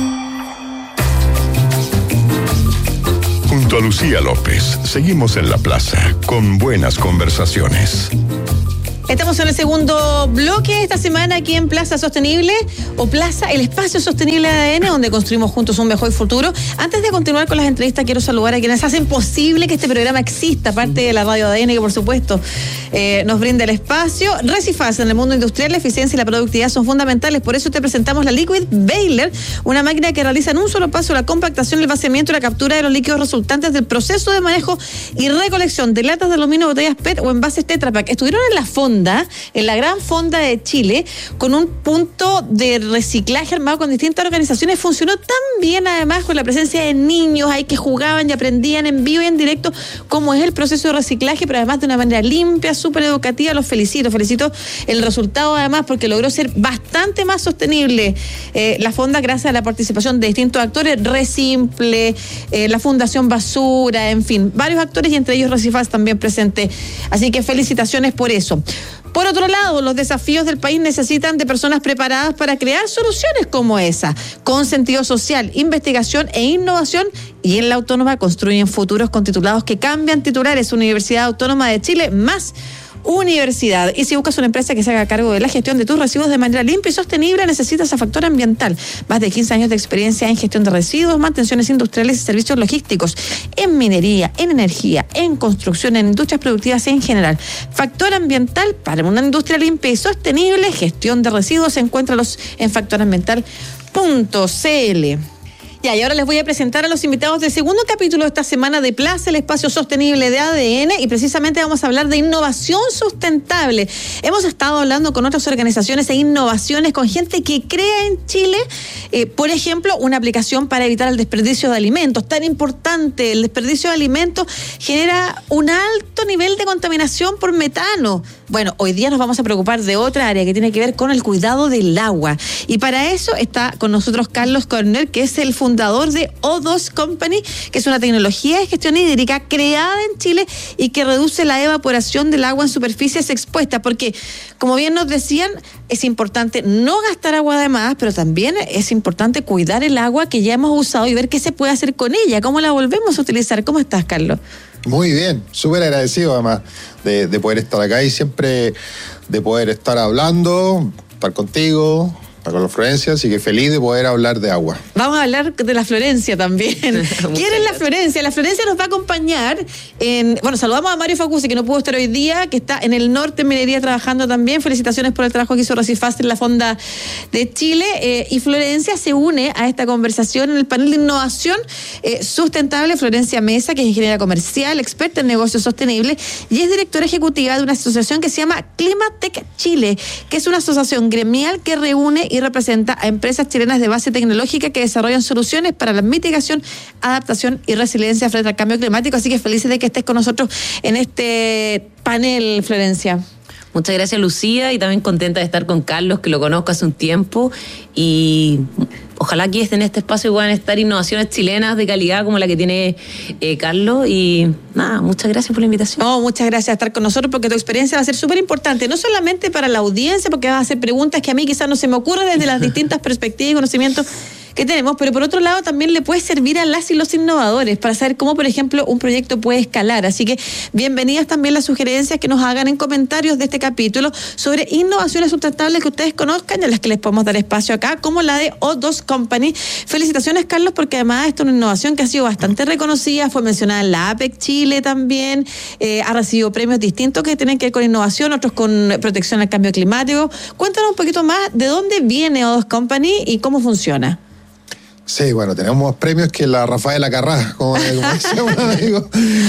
Junto a Lucía López, seguimos en la plaza con buenas conversaciones. Estamos en el segundo bloque esta semana aquí en Plaza Sostenible o Plaza, el espacio sostenible de A D N, donde construimos juntos un mejor futuro. Antes de continuar con las entrevistas, quiero saludar a quienes hacen posible que este programa exista, aparte de la radio A D N, que por supuesto eh, nos brinda el espacio. Recifaz, en el mundo industrial, la eficiencia y la productividad son fundamentales. Por eso te presentamos la Liquid Baler, una máquina que realiza en un solo paso la compactación, el vaciamiento y la captura de los líquidos resultantes del proceso de manejo y recolección de latas de aluminio, botellas P E T o envases Tetra Pak. Estuvieron en la fonda, en la gran fonda de Chile, con un punto de reciclaje armado con distintas organizaciones. Funcionó tan bien, además, con la presencia de niños ahí que jugaban y aprendían en vivo y en directo cómo es el proceso de reciclaje, pero además de una manera limpia, súper educativa. Los felicito, felicito el resultado, además, porque logró ser bastante más sostenible eh, la fonda gracias a la participación de distintos actores, Resimple, eh, la Fundación Basura, en fin, varios actores y entre ellos Recifaz también presente. Así que felicitaciones por eso. Por otro lado, los desafíos del país necesitan de personas preparadas para crear soluciones como esa, con sentido social, investigación e innovación, y en la Autónoma construyen futuros con titulados que cambian titulares. Universidad Autónoma de Chile, más universidad. Y si buscas una empresa que se haga cargo de la gestión de tus residuos de manera limpia y sostenible, necesitas a Factor Ambiental. Más de quince años de experiencia en gestión de residuos, mantenciones industriales y servicios logísticos, en minería, en energía, en construcción, en industrias productivas en general. Factor Ambiental para una industria limpia y sostenible. Gestión de residuos, encuéntralos en factor ambiental punto c l. Ya, y ahora les voy a presentar a los invitados del segundo capítulo de esta semana de Plaza, el espacio sostenible de A D N, y precisamente vamos a hablar de innovación sustentable. Hemos estado hablando con otras organizaciones e innovaciones, con gente que crea en Chile, eh, por ejemplo, una aplicación para evitar el desperdicio de alimentos. Tan importante, el desperdicio de alimentos genera un alto nivel de contaminación por metano. Bueno, hoy día nos vamos a preocupar de otra área que tiene que ver con el cuidado del agua. Y para eso está con nosotros Carlos Corner, que es el fundador de O dos Company, que es una tecnología de gestión hídrica creada en Chile y que reduce la evaporación del agua en superficies expuestas. Porque, como bien nos decían, es importante no gastar agua de más, pero también es importante cuidar el agua que ya hemos usado y ver qué se puede hacer con ella, cómo la volvemos a utilizar. ¿Cómo estás, Carlos? Muy bien, súper agradecido además de, de poder estar acá y siempre de poder estar hablando, estar contigo, estar con la Florencia, así que feliz de poder hablar de agua. Vamos a hablar de la Florencia también. ¿Quién es la Florencia? La Florencia nos va a acompañar en... Bueno, saludamos a Mario Facuse, que no pudo estar hoy día, que está en el norte en minería trabajando también. Felicitaciones por el trabajo que hizo Recifaz en la Fonda de Chile. Eh, y Florencia se une a esta conversación en el panel de innovación eh, sustentable. Florencia Mesa, que es ingeniera comercial, experta en negocios sostenibles y es directora ejecutiva de una asociación que se llama Climatec Chile, que es una asociación gremial que reúne y representa a empresas chilenas de base tecnológica que desarrollan soluciones para la mitigación, adaptación y resiliencia frente al cambio climático. Así que felices de que estés con nosotros en este panel, Florencia. Muchas gracias, Lucía, y también contenta de estar con Carlos, que lo conozco hace un tiempo, y ojalá aquí en este espacio puedan estar innovaciones chilenas de calidad como la que tiene eh, Carlos, y nada, muchas gracias por la invitación. No, muchas gracias por estar con nosotros, porque tu experiencia va a ser súper importante, no solamente para la audiencia, porque vas a hacer preguntas que a mí quizás no se me ocurren desde las distintas perspectivas y conocimientos que tenemos, pero por otro lado también le puede servir a las y los innovadores para saber cómo, por ejemplo, un proyecto puede escalar. Así que bienvenidas también las sugerencias que nos hagan en comentarios de este capítulo sobre innovaciones sustentables que ustedes conozcan y a las que les podemos dar espacio acá, como la de O dos Company. Felicitaciones, Carlos, porque además esta es una innovación que ha sido bastante reconocida, fue mencionada en la A P E C Chile también, eh, ha recibido premios distintos que tienen que ver con innovación, otros con protección al cambio climático. Cuéntanos un poquito más de dónde viene O dos Company y cómo funciona. Sí, bueno, tenemos premios que la Rafaela Carrá, como, como decía un amigo.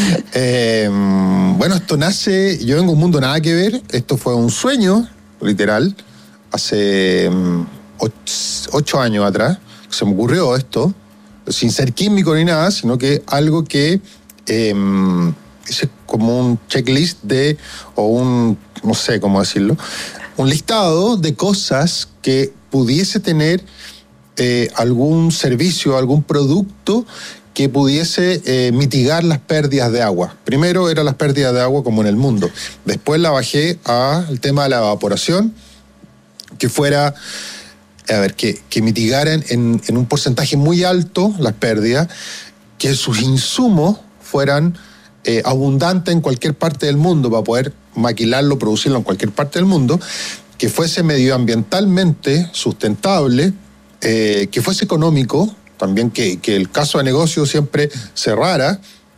Eh, bueno, esto nace, yo vengo de un mundo nada que ver, esto fue un sueño, literal, hace um, ocho, ocho años atrás, se me ocurrió esto, sin ser químico ni nada, sino que algo que eh, es como un checklist de, o un, no sé cómo decirlo, un listado de cosas que pudiese tener Eh, algún servicio, algún producto que pudiese eh, mitigar las pérdidas de agua. Primero eran las pérdidas de agua como en el mundo. Después la bajé al tema de la evaporación, que fuera, a ver, que, que mitigaran en, en un porcentaje muy alto las pérdidas, que sus insumos fueran eh, abundantes en cualquier parte del mundo para poder maquilarlo, producirlo en cualquier parte del mundo, que fuese medioambientalmente sustentable, eh, que fuese económico, también que, que el caso de negocio siempre cerrara,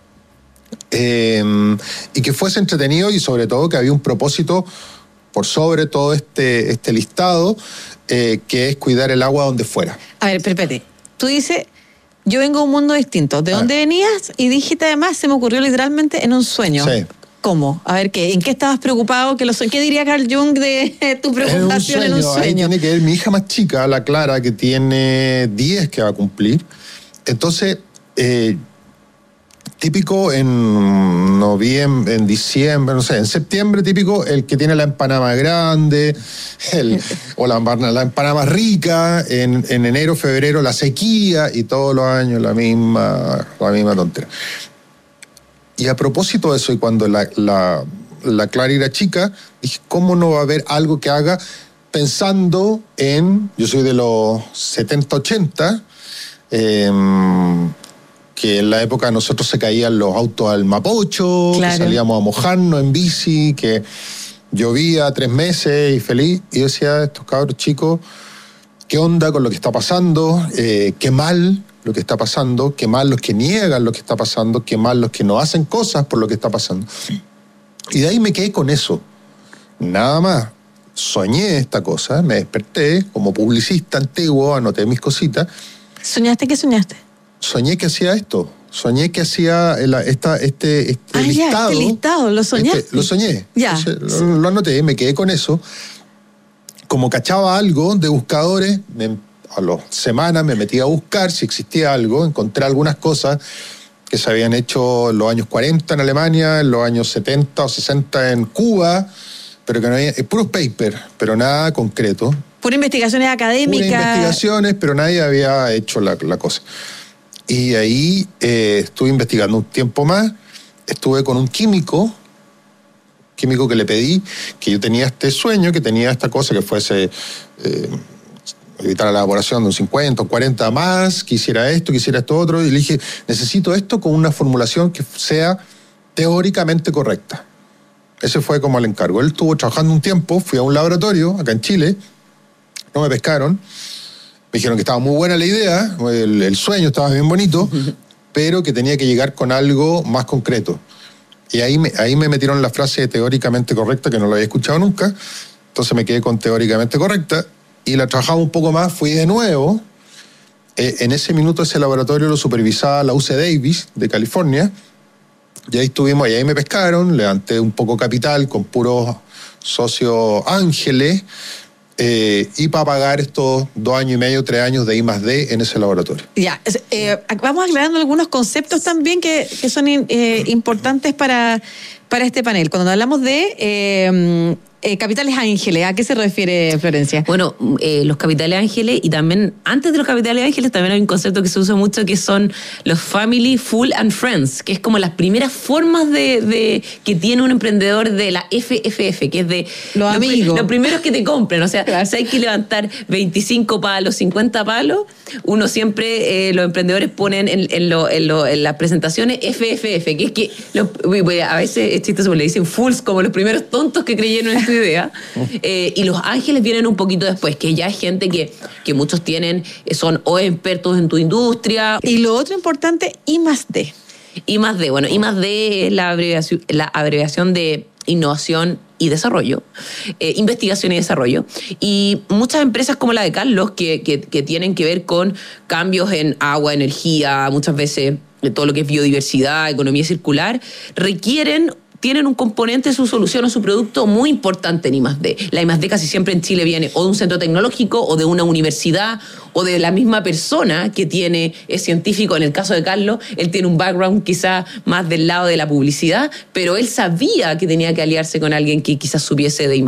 eh, y que fuese entretenido y sobre todo que había un propósito por sobre todo este, este listado, eh, que es cuidar el agua donde fuera. A ver, espérate, tú dices, yo vengo de un mundo distinto. ¿De dónde venías? Y dijiste además, se me ocurrió literalmente en un sueño. Sí. ¿Cómo? A ver, ¿qué? ¿En qué estabas preocupado? ¿Qué, lo, ¿Qué diría Carl Jung de tu preocupación en un sueño? Ahí tiene que ver mi hija más chica, la Clara, que tiene diez que va a cumplir. Entonces, eh, típico en noviembre, en diciembre, no sé, en septiembre típico el que tiene la empanada más grande, el, o la, la empanada más rica, en, en enero, febrero la sequía y todos los años la misma, la misma tontera. Y a propósito de eso, y cuando la, la, la Clara era chica, dije, ¿cómo no va a haber algo que haga pensando en, yo soy de los setenta, ochenta, eh, que en la época de nosotros se caían los autos al Mapocho, claro, que salíamos a mojarnos en bici, que llovía tres meses y feliz, y yo decía, estos cabros chicos, ¿qué onda con lo que está pasando? Eh, qué mal lo que está pasando, qué mal los que niegan lo que está pasando, qué mal los que no hacen cosas por lo que está pasando. Y de ahí me quedé con eso. Nada más. Soñé esta cosa, me desperté como publicista antiguo, anoté mis cositas. ¿Soñaste qué soñaste? Soñé que hacía esto. Soñé que hacía el, esta, este, este ah, listado. Ya, este listado, ¿lo soñaste? Este, lo soñé. Ya. Entonces, lo, lo anoté, me quedé con eso. Como cachaba algo de buscadores, me, a las semanas me metí a buscar si existía algo, encontré algunas cosas que se habían hecho en los años cuarenta en Alemania, en los años setenta o sesenta en Cuba, pero que no había, puros papers, pero nada concreto. Puras investigaciones académicas. Puras investigaciones, pero nadie había hecho la, la cosa. Y ahí eh, estuve investigando un tiempo más, estuve con un químico, químico que le pedí, que yo tenía este sueño, que tenía esta cosa que fuese eh, evitar la elaboración de un cincuenta o cuarenta más, quisiera esto, quisiera esto otro, y le dije, necesito esto con una formulación que sea teóricamente correcta. Ese fue como el encargo. Él estuvo trabajando un tiempo, fui a un laboratorio acá en Chile, no me pescaron, me dijeron que estaba muy buena la idea, el, el sueño estaba bien bonito, pero que tenía que llegar con algo más concreto. Y ahí me, ahí me metieron la frase teóricamente correcta, que no la había escuchado nunca, entonces me quedé con teóricamente correcta, y la trabajaba un poco más, fui de nuevo. Eh, en ese minuto ese laboratorio lo supervisaba la U C Davis de California, y ahí estuvimos, y ahí me pescaron, levanté un poco capital con puros socios ángeles, Eh, y para pagar estos dos años y medio, tres años de I más D en ese laboratorio. Ya, eh, vamos aclarando algunos conceptos también que, que son eh, importantes para, para este panel. Cuando hablamos de eh, eh, capitales ángeles, ¿a qué se refiere, Florencia? Bueno, eh, los capitales ángeles, y también antes de los capitales ángeles también hay un concepto que se usa mucho, que son los family, full and friends, que es como las primeras formas de, de que tiene un emprendedor de la F F F, que es de los lo, amigos. Lo primero es que te compren, o sea, claro, si hay que levantar veinticinco palos, cincuenta palos, uno siempre, eh, los emprendedores ponen en, en, lo, en, lo, en las presentaciones F F F, que es que lo, a veces es chistoso, le dicen fools, como los primeros tontos que creyeron en esta idea, eh, y los ángeles vienen un poquito después, que ya es gente que, que muchos tienen, son o expertos en tu industria. Y lo otro importante, I más D. I más D, bueno, I más D es la abreviación, la abreviación de innovación y desarrollo, eh, investigación y desarrollo. Y muchas empresas como la de Carlos, que, que, que tienen que ver con cambios en agua, energía, muchas veces de todo lo que es biodiversidad, economía circular, requieren, tienen un componente de su solución o su producto muy importante en I más D. La I más D casi siempre en Chile viene o de un centro tecnológico o de una universidad o de la misma persona que tiene, es científico. En el caso de Carlos, él tiene un background quizás más del lado de la publicidad, pero él sabía que tenía que aliarse con alguien que quizás supiese de I más D.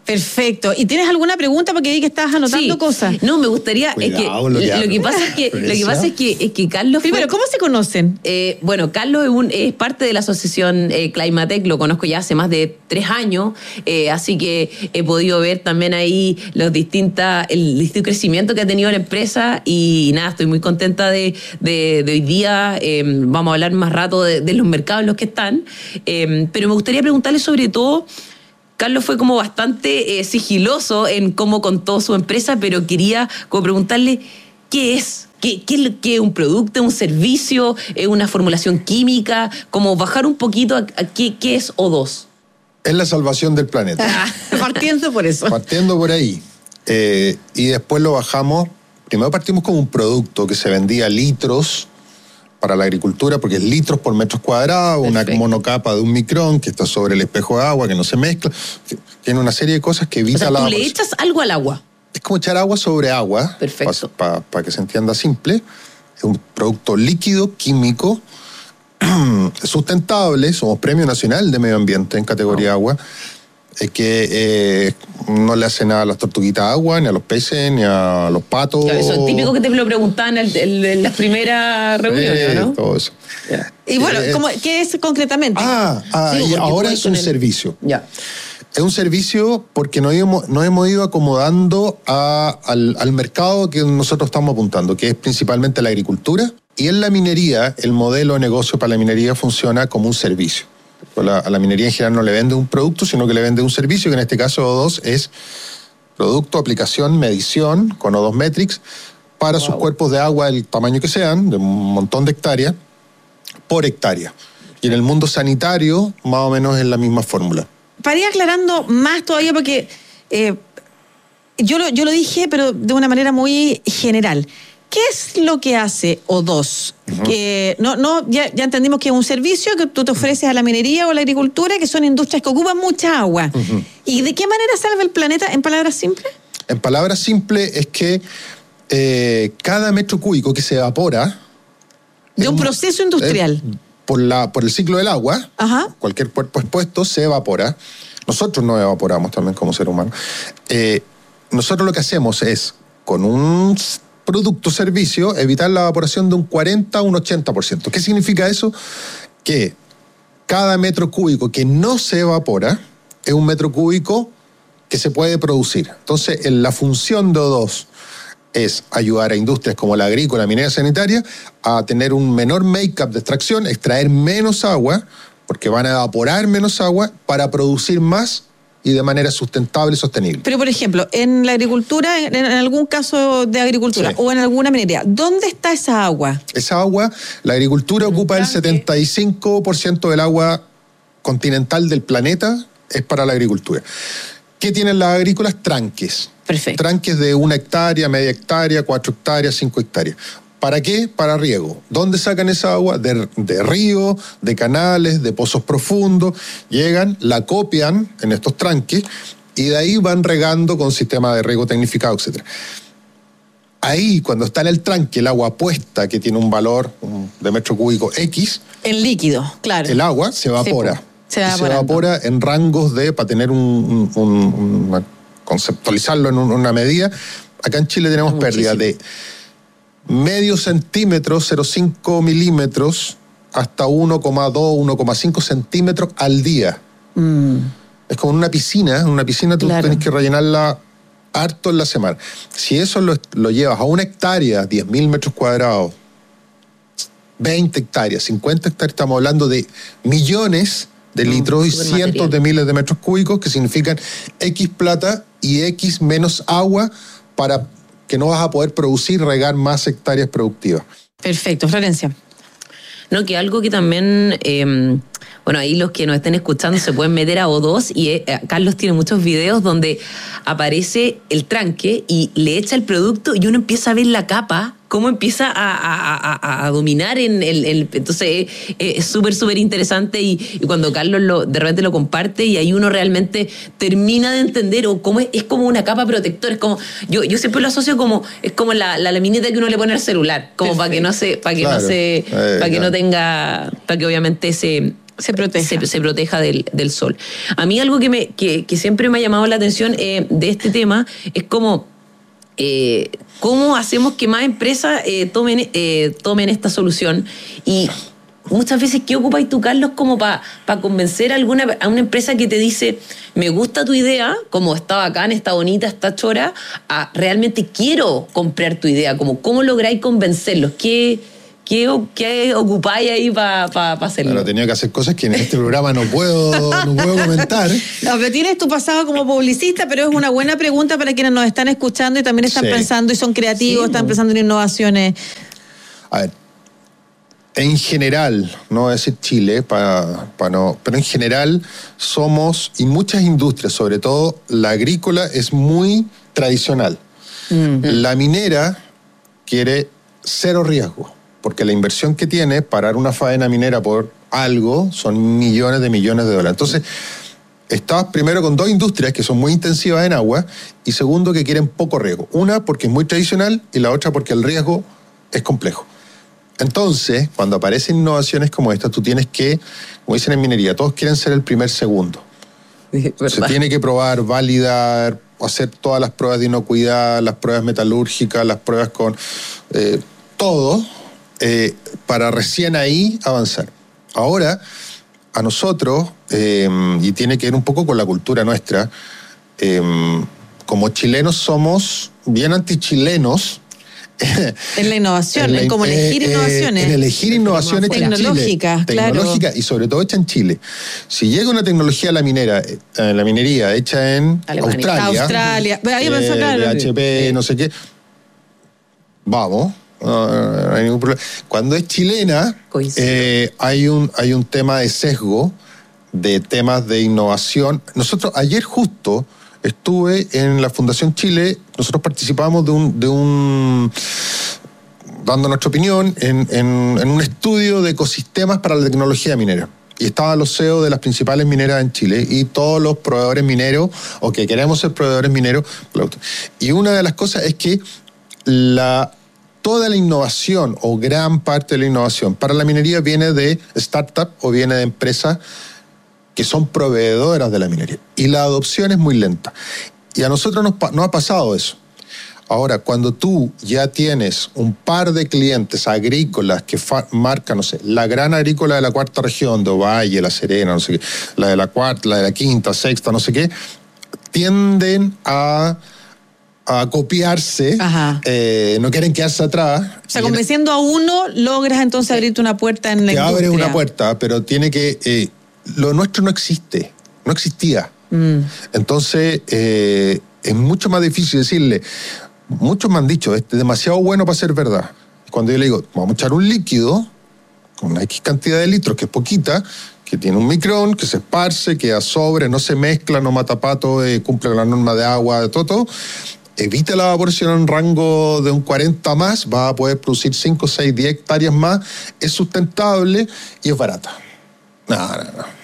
Perfecto. ¿Y tienes alguna pregunta? Porque vi que estabas anotando Sí. cosas. No, me gustaría. Cuidado, es lo que, que lo, que hablo. pasa es que, lo que Presa. pasa es que, es que Carlos. fue- Primero, ¿cómo se conocen? Eh, bueno, Carlos es, un- es parte de la asociación eh, Climatec, lo conozco ya hace más de tres años, eh, así que he podido ver también ahí los distintas, el distinto crecimiento que ha tenido la empresa y nada, estoy muy contenta de, de, de hoy día. Eh, vamos a hablar más rato de, de los mercados en los que están, eh, pero me gustaría preguntarle sobre todo. Carlos fue como bastante eh, sigiloso en cómo contó su empresa, pero quería como preguntarle qué es, qué, qué, qué es un producto, un servicio, es una formulación química, como bajar un poquito a, a qué, qué es O dos. Es la salvación del planeta. Partiendo por eso. Partiendo por ahí. Eh, y después lo bajamos. Primero partimos con un producto que se vendía litros para la agricultura, porque es litros por metros cuadrados, una Perfecto. monocapa de un micrón que está sobre el espejo de agua, que no se mezcla. Tiene una serie de cosas que evita O sea, la tú le evaporación. echas algo al agua. Es como echar agua sobre agua. Perfecto. Para que se entienda simple. Es un producto líquido, químico, sustentable. Somos Premio Nacional de Medio Ambiente en categoría agua. Es que eh, no le hace nada a las tortuguitas agua, ni a los peces, ni a los patos. Claro, eso es típico que te lo preguntaban en, el- en las primeras reuniones, Eh, ¿no? todo eso. Y bueno, Eh, ¿cómo- ¿qué es concretamente? Ah, ah, Sí, y porque ahora puede es un tener- servicio. Ya. Es un servicio porque nos hemos, nos hemos ido acomodando a- al, al mercado que nosotros estamos apuntando, que es principalmente la agricultura. Y en la minería, el modelo de negocio para la minería funciona como un servicio. A la, a la minería en general no le vende un producto, sino que le vende un servicio, que en este caso O dos es producto, aplicación, medición con O dos Metrics para sus cuerpos de agua del tamaño que sean, de un montón de hectáreas, por hectárea. Y en el mundo sanitario, más o menos es la misma fórmula. Para ir aclarando más todavía, porque eh, yo, lo, yo lo dije, pero de una manera muy general. ¿Qué es lo que hace O dos? Uh-huh. Que no, no, ya, ya entendimos que es un servicio que tú te ofreces a la minería o a la agricultura, que son industrias que ocupan mucha agua. Uh-huh. ¿Y de qué manera salva el planeta, en palabras simples? En palabras simples es que eh, cada metro cúbico que se evapora... De un proceso industrial. Eh, por, la, por el ciclo del agua, Ajá. cualquier cuerpo expuesto se evapora. Nosotros no evaporamos también como ser humano. Eh, nosotros lo que hacemos es, con un producto servicio, evitar la evaporación de un cuarenta a un ochenta por ciento. ¿Qué significa eso? Que cada metro cúbico que no se evapora es un metro cúbico que se puede producir. Entonces, en la función de O dos es ayudar a industrias como la agrícola, minera, sanitaria a tener un menor make-up de extracción, extraer menos agua, porque van a evaporar menos agua para producir más y de manera sustentable y sostenible. Pero, por ejemplo, en la agricultura, en, en algún caso de agricultura sí. o en alguna minería, ¿dónde está esa agua? Esa agua, la agricultura ocupa el setenta y cinco por ciento del agua continental del planeta, es para la agricultura. ¿Qué tienen las agrícolas? Tranques. Perfecto. Tranques de una hectárea, media hectárea, cuatro hectáreas, cinco hectáreas. ¿Para qué? Para riego. ¿Dónde sacan esa agua? De, de ríos, de canales, de pozos profundos. Llegan, la copian en estos tranques y de ahí van regando con sistema de riego tecnificado, etcétera. Ahí, cuando está en el tranque, el agua puesta, que tiene un valor de metro cúbico X. En líquido, claro. El agua se evapora. Sí, se, y se evapora en rangos de, para tener un, un, un una, conceptualizarlo en una medida. Acá en Chile tenemos pérdida de medio centímetro, cero coma cinco milímetros, hasta uno coma dos, uno coma cinco centímetros al día. Mm. Es como en una piscina. En una piscina tú claro. tenés que rellenarla harto en la semana. Si eso lo, lo llevas a una hectárea, diez mil metros cuadrados, veinte hectáreas, cincuenta hectáreas, estamos hablando de millones de litros mm, y cientos material. de miles de metros cúbicos, que significan X plata y X menos agua para que no vas a poder producir, regar más hectáreas productivas. Perfecto, Florencia. No, que algo que también, eh, bueno, ahí los que nos estén escuchando se pueden meter a O dos y eh, Carlos tiene muchos videos donde aparece el tranque y le echa el producto y uno empieza a ver la capa, cómo empieza a, a, a, a dominar en el... el entonces eh, es súper, súper interesante y, y cuando Carlos lo, de repente lo comparte y ahí uno realmente termina de entender o cómo es, es como una capa protectora, es como, yo, yo siempre lo asocio como, es como la, la laminita que uno le pone al celular, como para que no se, para que claro. no se, eh, para que claro. no tenga, para que obviamente se se proteja, se, se proteja del, del sol. A mí algo que, me, que, que siempre me ha llamado la atención eh, de este tema es como eh, cómo hacemos que más empresas eh, tomen, eh, tomen esta solución. Y muchas veces, ¿qué ocupáis tú, Carlos, como para pa convencer a, alguna, a una empresa que te dice, me gusta tu idea, como está bacán, está bonita, está chora, a realmente quiero comprar tu idea? Como, ¿cómo lográis convencerlos? ¿Qué, qué, qué ocupáis ahí para pa, pa hacerlo? Claro, tenía que hacer cosas que en este programa no puedo, no puedo comentar. No, pero tienes tu pasado como publicista, pero es una buena pregunta para quienes nos están escuchando y también están sí. pensando y son creativos, sí, están pensando en innovaciones. A ver, en general, no voy a decir Chile, para, para no, pero en general somos, y muchas industrias, sobre todo la agrícola, es muy tradicional. Mm. La minera quiere cero riesgo, porque la inversión que tiene, parar una faena minera por algo, son millones de millones de dólares. Entonces, estabas primero con dos industrias que son muy intensivas en agua, y segundo, que quieren poco riesgo. Una, porque es muy tradicional, y la otra, porque el riesgo es complejo. Entonces, cuando aparecen innovaciones como esta, tú tienes que, como dicen en minería, todos quieren ser el primer segundo. Se tiene que probar, validar, hacer todas las pruebas de inocuidad, las pruebas metalúrgicas, las pruebas con eh, todo, eh, para recién ahí avanzar. Ahora, a nosotros, eh, y tiene que ver un poco con la cultura nuestra, eh, como chilenos somos bien antichilenos. En la innovación, en, la, en cómo elegir eh, innovaciones. En elegir innovaciones hecha en Chile. Tecnológicas, claro. Tecnológica y sobre todo hecha en Chile. Si llega una tecnología a la minera, a la minería hecha en Alemania, Australia, Australia, ahí eh, claro. de H P, no sé qué, vamos, no, no hay ningún problema. Cuando es chilena, eh, hay un hay un tema de sesgo, de temas de innovación. Nosotros ayer justo estuve en la Fundación Chile, nosotros participamos de un, de un dando nuestra opinión, en, en, en un estudio de ecosistemas para la tecnología minera. Y estaban los C E O de las principales mineras en Chile y todos los proveedores mineros, o que queremos ser proveedores mineros. Y una de las cosas es que la, toda la innovación, o gran parte de la innovación para la minería, viene de startup o viene de empresas que son proveedoras de la minería. Y la adopción es muy lenta. Y a nosotros nos, nos ha pasado eso. Ahora, cuando tú ya tienes un par de clientes agrícolas que fa- marcan, no sé, la gran agrícola de la cuarta región, de Ovalle, La Serena, no sé qué, la de la cuarta, la de la quinta, sexta, no sé qué, tienden a... a copiarse, eh, no quieren quedarse atrás. O sea, convenciendo a uno, logras entonces abrirte una puerta en la te industria. Te abres una puerta, pero tiene que... Eh, lo nuestro no existe, no existía. Mm. Entonces, eh, es mucho más difícil decirle, muchos me han dicho, es demasiado bueno para ser verdad. Cuando yo le digo, vamos a echar un líquido con una X cantidad de litros, que es poquita, que tiene un micrón, que se esparce, queda sobre, no se mezcla, no mata pato, eh, cumple con la norma de agua, de todo, todo, evita la evaporación en un rango de un cuarenta más, va a poder producir cinco, seis, diez hectáreas más, es sustentable y es barata. No, no, no.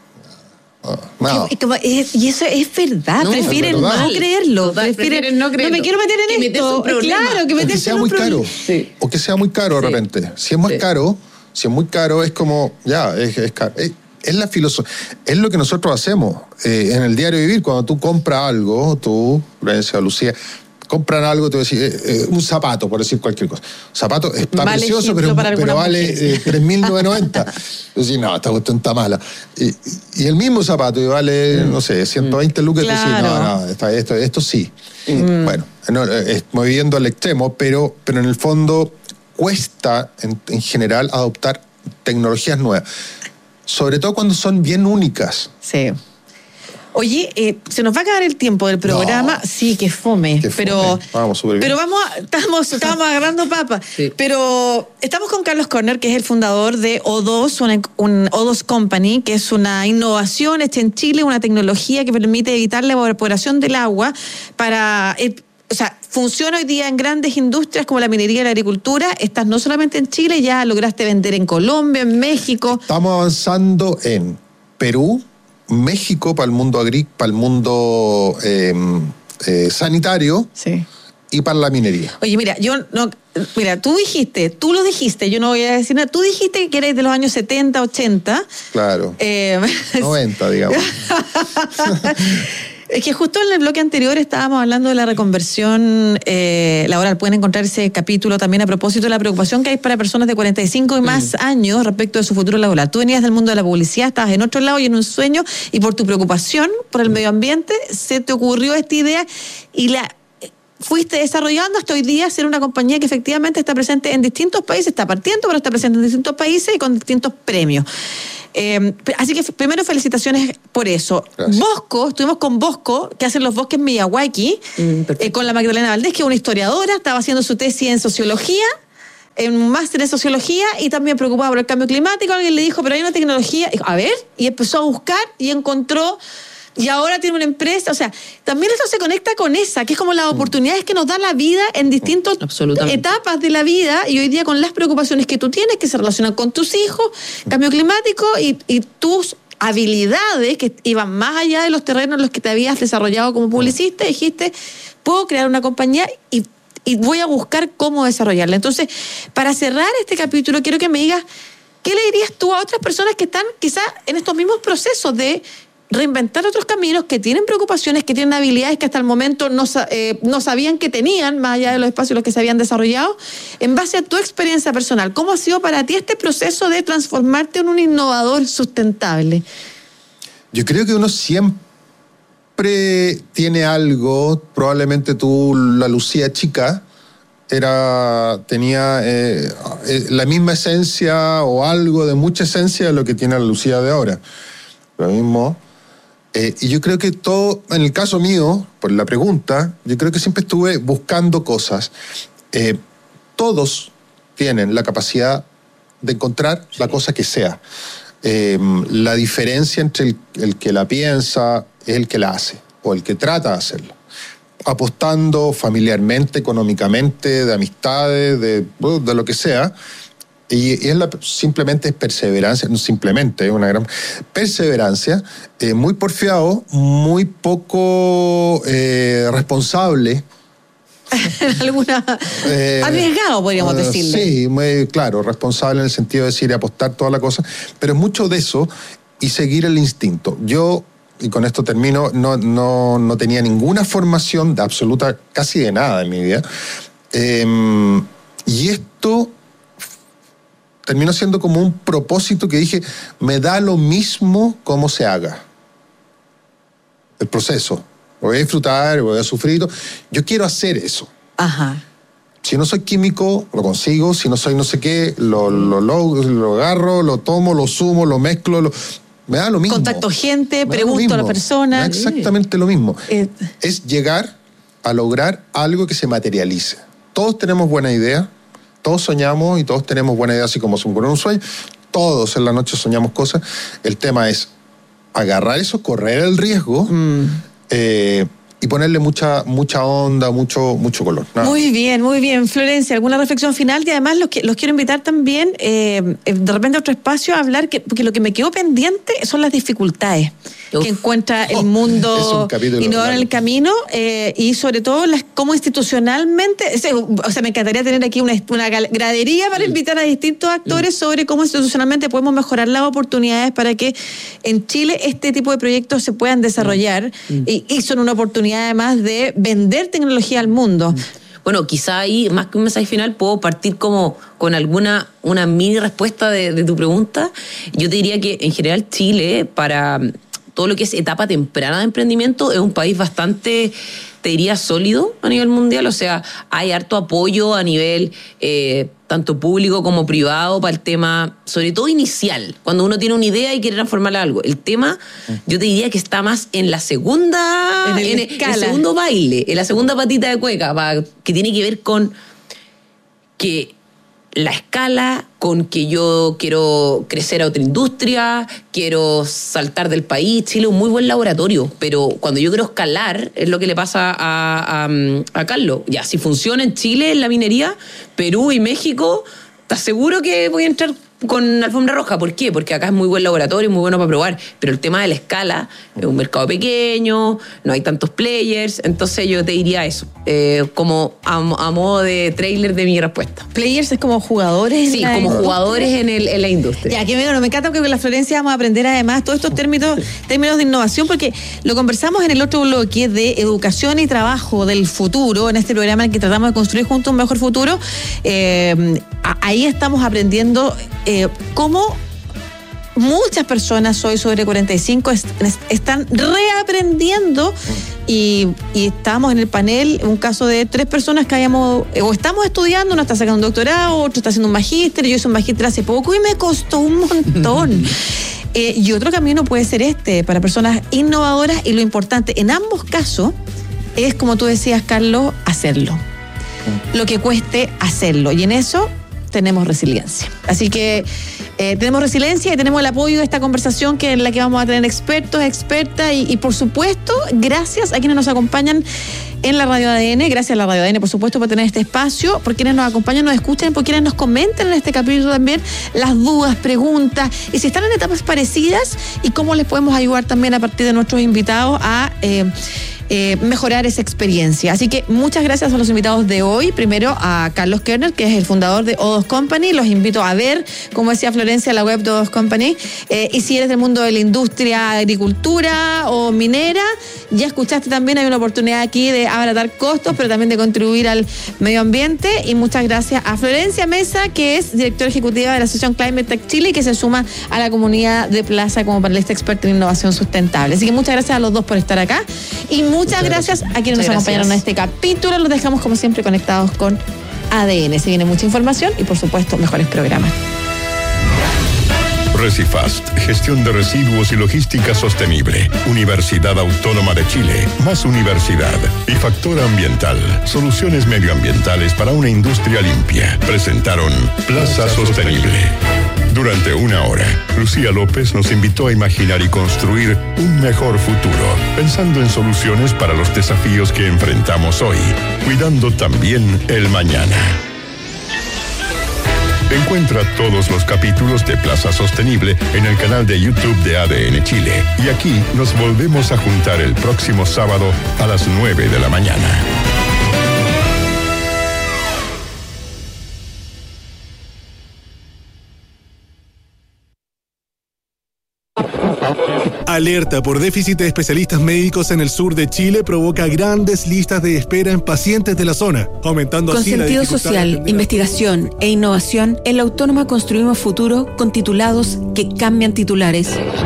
No. Y eso es verdad, no, prefieren no mal. creerlo. Total, prefieren, prefieren no creerlo. No me quiero meter en que esto. Claro, que o que sea muy caro. Sí. O que sea muy caro de sí. repente. Si es más sí. caro, si es muy caro, es como, ya, es, es caro. Es, es la filosofía, es lo que nosotros hacemos eh, en el diario vivir. Cuando tú compras algo, tú, Florencia, Lucía, compran algo, te voy a decir, eh, eh, un zapato, por decir cualquier cosa. Un zapato está vale precioso, pero, pero vale eh, tres mil novecientos noventa. Yo decía, no, esta cuestión está mala. Y, y el mismo zapato y vale, mm. no sé, ciento veinte lucas, claro. y tú decís, no, no, está, esto, esto sí. Mm. Bueno, no, estoy viendo al extremo, pero, pero en el fondo cuesta, en, en general, adoptar tecnologías nuevas. Sobre todo cuando son bien únicas. Sí. Oye, eh, se nos va a acabar el tiempo del programa. No. Sí, que fome. Qué pero fome. Vamos, súper bien. Pero vamos, a, estamos, estamos agarrando papa. Sí. Pero estamos con Carlos Corner, que es el fundador de O dos, una, un O dos Company, que es una innovación hecha en Chile, una tecnología que permite evitar la evaporación del agua para... Eh, o sea, funciona hoy día en grandes industrias como la minería y la agricultura. Estás no solamente en Chile, ya lograste vender en Colombia, en México. Estamos avanzando en Perú, México para el mundo agrícola, para el mundo eh, eh, sanitario, sí. y para la minería. Oye, mira, yo no, mira, tú dijiste, tú lo dijiste, yo no voy a decir nada, tú dijiste que eres de los años setenta, ochenta. Claro. Eh, noventa, digamos. Es que justo en el bloque anterior estábamos hablando de la reconversión eh, laboral. Pueden encontrar ese capítulo también a propósito de la preocupación que hay para personas de cuarenta y cinco y más mm. años respecto de su futuro laboral. Tú venías del mundo de la publicidad, estabas en otro lado y en un sueño, y por tu preocupación por el mm. medio ambiente se te ocurrió esta idea y la fuiste desarrollando hasta hoy día ser una compañía que efectivamente está presente en distintos países, está partiendo, pero está presente en distintos países y con distintos premios. Eh, así que primero felicitaciones por eso. Gracias. Bosco, estuvimos con Bosco, que hacen los bosques Miyawaki, mm, eh, con la Magdalena Valdés, que es una historiadora, estaba haciendo su tesis en sociología, en un máster en sociología, y también preocupada por el cambio climático. Alguien le dijo, pero hay una tecnología, dijo, a ver, y empezó a buscar y encontró. Y ahora tiene una empresa, o sea, también eso se conecta con esa, que es como las oportunidades que nos da la vida en distintas etapas de la vida, y hoy día con las preocupaciones que tú tienes, que se relacionan con tus hijos, cambio climático y, y tus habilidades que iban más allá de los terrenos en los que te habías desarrollado como publicista, dijiste, puedo crear una compañía y, y voy a buscar cómo desarrollarla. Entonces, para cerrar este capítulo, quiero que me digas, ¿qué le dirías tú a otras personas que están quizás en estos mismos procesos de reinventar otros caminos, que tienen preocupaciones, que tienen habilidades que hasta el momento no, eh, no sabían que tenían, más allá de los espacios en los que se habían desarrollado? En base a tu experiencia personal, ¿cómo ha sido para ti este proceso de transformarte en un innovador sustentable? Yo creo que uno siempre tiene algo, probablemente tú, la Lucía chica, era, tenía eh, la misma esencia o algo de mucha esencia de lo que tiene la Lucía de ahora. Lo mismo. Eh, y yo creo que todo, en el caso mío, por la pregunta, yo creo que siempre estuve buscando cosas. Eh, todos tienen la capacidad de encontrar sí. la cosa que sea. Eh, la diferencia entre el, el que la piensa es el que la hace, o el que trata de hacerlo. Apostando familiarmente, económicamente, de amistades, de, de lo que sea. Y es la, simplemente es perseverancia, no simplemente, es una gran perseverancia, eh, muy porfiado, muy poco eh, responsable. Alguna eh, arriesgado, podríamos uh, decirle. Sí, muy claro, responsable en el sentido de decir apostar toda la cosa, pero mucho de eso y seguir el instinto. Yo, y con esto termino, no, no, no tenía ninguna formación de absoluta, casi de nada en mi vida. Eh, y esto terminó siendo como un propósito que dije, me da lo mismo cómo se haga el proceso. Lo voy a disfrutar, lo voy a sufrir. Yo quiero hacer eso. Ajá. Si no soy químico, lo consigo. Si no soy no sé qué, lo, lo, lo, lo agarro, lo tomo, lo sumo, lo mezclo. Lo, me da lo mismo. Contacto gente, pregunto a la persona. Exactamente lo mismo. Eh. Es llegar a lograr algo que se materialice. Todos tenemos buena idea. Todos soñamos y todos tenemos buena idea, así como son con un sueño. Todos en la noche soñamos cosas. El tema es agarrar eso, correr el riesgo mm. eh, y ponerle mucha mucha onda, mucho mucho color. Nada. Muy bien, muy bien. Florencia, ¿alguna reflexión final? Y además los, los quiero invitar también eh, de repente a otro espacio a hablar, que, porque lo que me quedó pendiente son las dificultades Uf. que encuentra el mundo oh, innovador en el camino eh, y sobre todo las cómo institucionalmente, o sea, me encantaría tener aquí una, una gradería para invitar a distintos actores mm. sobre cómo institucionalmente podemos mejorar las oportunidades para que en Chile este tipo de proyectos se puedan desarrollar mm. y, y son una oportunidad además de vender tecnología al mundo. Bueno, quizá ahí, más que un mensaje final, puedo partir como con alguna, una mini respuesta de, de tu pregunta. Yo te diría que en general Chile, para todo lo que es etapa temprana de emprendimiento, es un país bastante, te diría, sólido a nivel mundial. O sea, hay harto apoyo a nivel eh, tanto público como privado para el tema, sobre todo inicial, cuando uno tiene una idea y quiere transformarla en algo. El tema, yo te diría que está más en la segunda, en el, en el segundo baile, en la segunda patita de cueca, para, que tiene que ver con que la escala, con que yo quiero crecer a otra industria, quiero saltar del país. Chile es un muy buen laboratorio, pero cuando yo quiero escalar, es lo que le pasa a, a, a Carlos. Ya, si funciona en Chile, en la minería, Perú y México, ¿estás seguro que voy a entrar con alfombra roja. ¿Por qué? Porque acá es muy buen laboratorio, muy bueno para probar, pero el tema de la escala, es un mercado pequeño, no hay tantos players, entonces yo te diría eso, eh, como a, a modo de trailer de mi respuesta. ¿Players es como jugadores? Sí, como industria? jugadores en, el, en la industria. Ya, que bueno, me encanta que con la Florencia vamos a aprender además todos estos términos, términos de innovación, porque lo conversamos en el otro bloque de educación y trabajo del futuro, en este programa en el que tratamos de construir juntos un mejor futuro. Eh, ahí estamos aprendiendo eh, cómo muchas personas hoy sobre cuarenta y cinco est- están reaprendiendo y, y estamos en el panel, un caso de tres personas que habíamos, o estamos estudiando, uno está sacando un doctorado, otro está haciendo un magíster, yo hice un magíster hace poco y me costó un montón. eh, y otro camino puede ser este, para personas innovadoras, y lo importante en ambos casos es, como tú decías, Carlos, hacerlo. Lo que cueste hacerlo, y en eso tenemos resiliencia. Así que eh, tenemos resiliencia y tenemos el apoyo de esta conversación, que en la que vamos a tener expertos, expertas y, y por supuesto, gracias a quienes nos acompañan en la Radio A D N, gracias a la Radio A D N, por supuesto, por tener este espacio, por quienes nos acompañan, nos escuchan, por quienes nos comentan en este capítulo también las dudas, preguntas, y si están en etapas parecidas, y cómo les podemos ayudar también a partir de nuestros invitados a Eh, Eh, mejorar esa experiencia. Así que muchas gracias a los invitados de hoy. Primero a Carlos Kerner, que es el fundador de O dos Company. Los invito a ver, como decía Florencia, la web de O dos Company. Eh, y si eres del mundo de la industria, agricultura o minera, ya escuchaste también, hay una oportunidad aquí de abaratar costos, pero también de contribuir al medio ambiente. Y muchas gracias a Florencia Mesa, que es directora ejecutiva de la Asociación Climate Tech Chile y que se suma a la comunidad de Plaza como panelista experto en innovación sustentable. Así que muchas gracias a los dos por estar acá. Y Muchas gracias a quienes nos acompañaron en este capítulo. Los dejamos como siempre conectados con A D N. Se viene mucha información y por supuesto mejores programas. Recifast, gestión de residuos y logística sostenible. Universidad Autónoma de Chile, más universidad. Y Factor Ambiental, soluciones medioambientales para una industria limpia. Presentaron Plaza Sostenible. Durante una hora, Lucía López nos invitó a imaginar y construir un mejor futuro, pensando en soluciones para los desafíos que enfrentamos hoy, cuidando también el mañana. Encuentra todos los capítulos de Plaza Sostenible en el canal de YouTube de A D N Chile. Y aquí nos volvemos a juntar el próximo sábado a las nueve de la mañana. Alerta por déficit de especialistas médicos en el sur de Chile provoca grandes listas de espera en pacientes de la zona, aumentando Con así la sentido dificultad social, investigación e innovación, en la Autónoma construimos futuro con titulados que cambian titulares.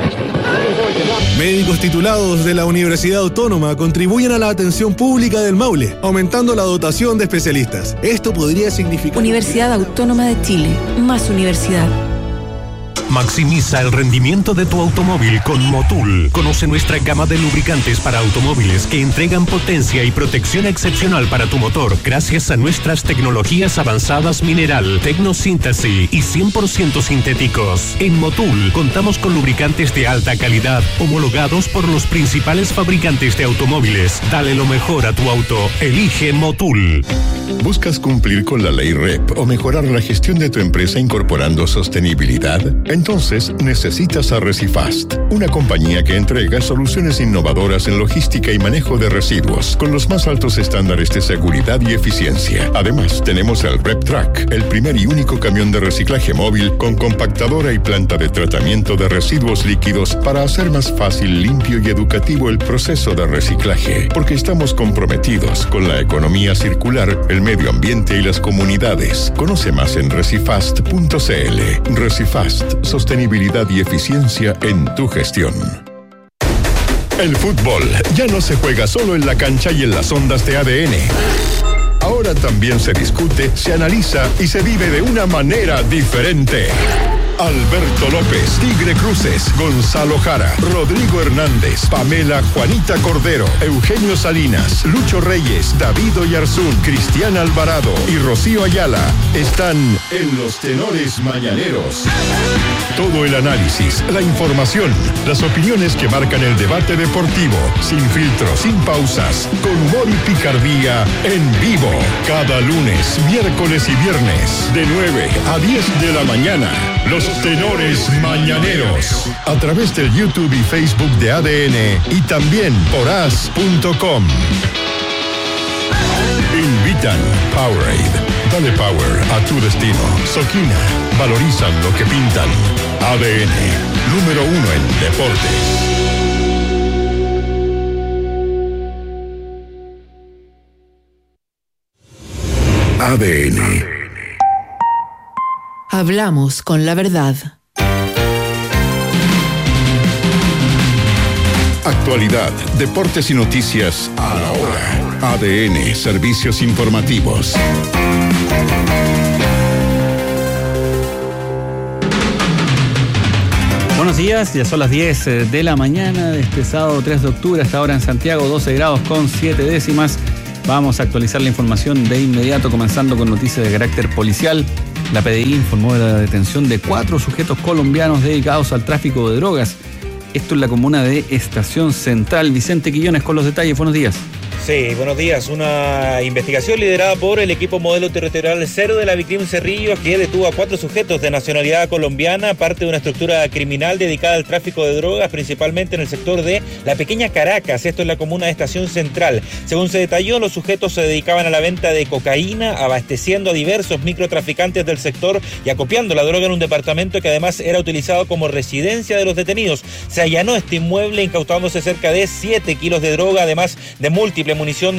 Médicos titulados de la Universidad Autónoma contribuyen a la atención pública del Maule, aumentando la dotación de especialistas. Esto podría significar... Universidad Autónoma de Chile, más universidad. Maximiza el rendimiento de tu automóvil con Motul. Conoce nuestra gama de lubricantes para automóviles que entregan potencia y protección excepcional para tu motor gracias a nuestras tecnologías avanzadas mineral, tecnosíntesis y cien por ciento sintéticos. En Motul contamos con lubricantes de alta calidad homologados por los principales fabricantes de automóviles. Dale lo mejor a tu auto. Elige Motul. ¿Buscas cumplir con la ley R E P o mejorar la gestión de tu empresa incorporando sostenibilidad? Entonces necesitas a Recifast, una compañía que entrega soluciones innovadoras en logística y manejo de residuos con los más altos estándares de seguridad y eficiencia. Además, tenemos el RepTrack, el primer y único camión de reciclaje móvil con compactadora y planta de tratamiento de residuos líquidos para hacer más fácil, limpio y educativo el proceso de reciclaje, porque estamos comprometidos con la economía circular, el medio ambiente y las comunidades. Conoce más en recifast punto c l. Recifast, sostenibilidad y eficiencia en tu gestión. El fútbol ya no se juega solo en la cancha y en las ondas de A D N. Ahora también se discute, se analiza y se vive de una manera diferente. Alberto López, Tigre Cruces, Gonzalo Jara, Rodrigo Hernández, Pamela Juanita Cordero, Eugenio Salinas, Lucho Reyes, David Oyarzún, Cristian Alvarado y Rocío Ayala están en los tenores mañaneros. Todo el análisis, la información, las opiniones que marcan el debate deportivo, sin filtros, sin pausas, con humor y picardía, en vivo, cada lunes, miércoles y viernes, de nueve a diez de la mañana. Los Los tenores mañaneros. A través del YouTube y Facebook de A D N y también por as punto com. Invitan Powerade. Dale power a tu destino. Soquina. Valorizan lo que pintan. A D N. Número uno en deportes. A D N. Hablamos con la verdad. Actualidad, deportes y noticias a la hora. A D N, servicios informativos. Buenos días, ya son las diez de la mañana de este sábado tres de octubre, hasta ahora en Santiago, doce grados con siete décimas. Vamos a actualizar la información de inmediato, comenzando con noticias de carácter policial. La P D I informó de la detención de cuatro sujetos colombianos dedicados al tráfico de drogas. Esto en la comuna de Estación Central. Vicente Quillones con los detalles. Buenos días. Sí, buenos días. Una investigación liderada por el equipo modelo territorial cero de la Vicrim Cerrillos, que detuvo a cuatro sujetos de nacionalidad colombiana, parte de una estructura criminal dedicada al tráfico de drogas, principalmente en el sector de la Pequeña Caracas, esto en la comuna de Estación Central. Según se detalló, los sujetos se dedicaban a la venta de cocaína, abasteciendo a diversos microtraficantes del sector y acopiando la droga en un departamento que además era utilizado como residencia de los detenidos. Se allanó este inmueble incautándose cerca de siete kilos de droga, además de múltiples munición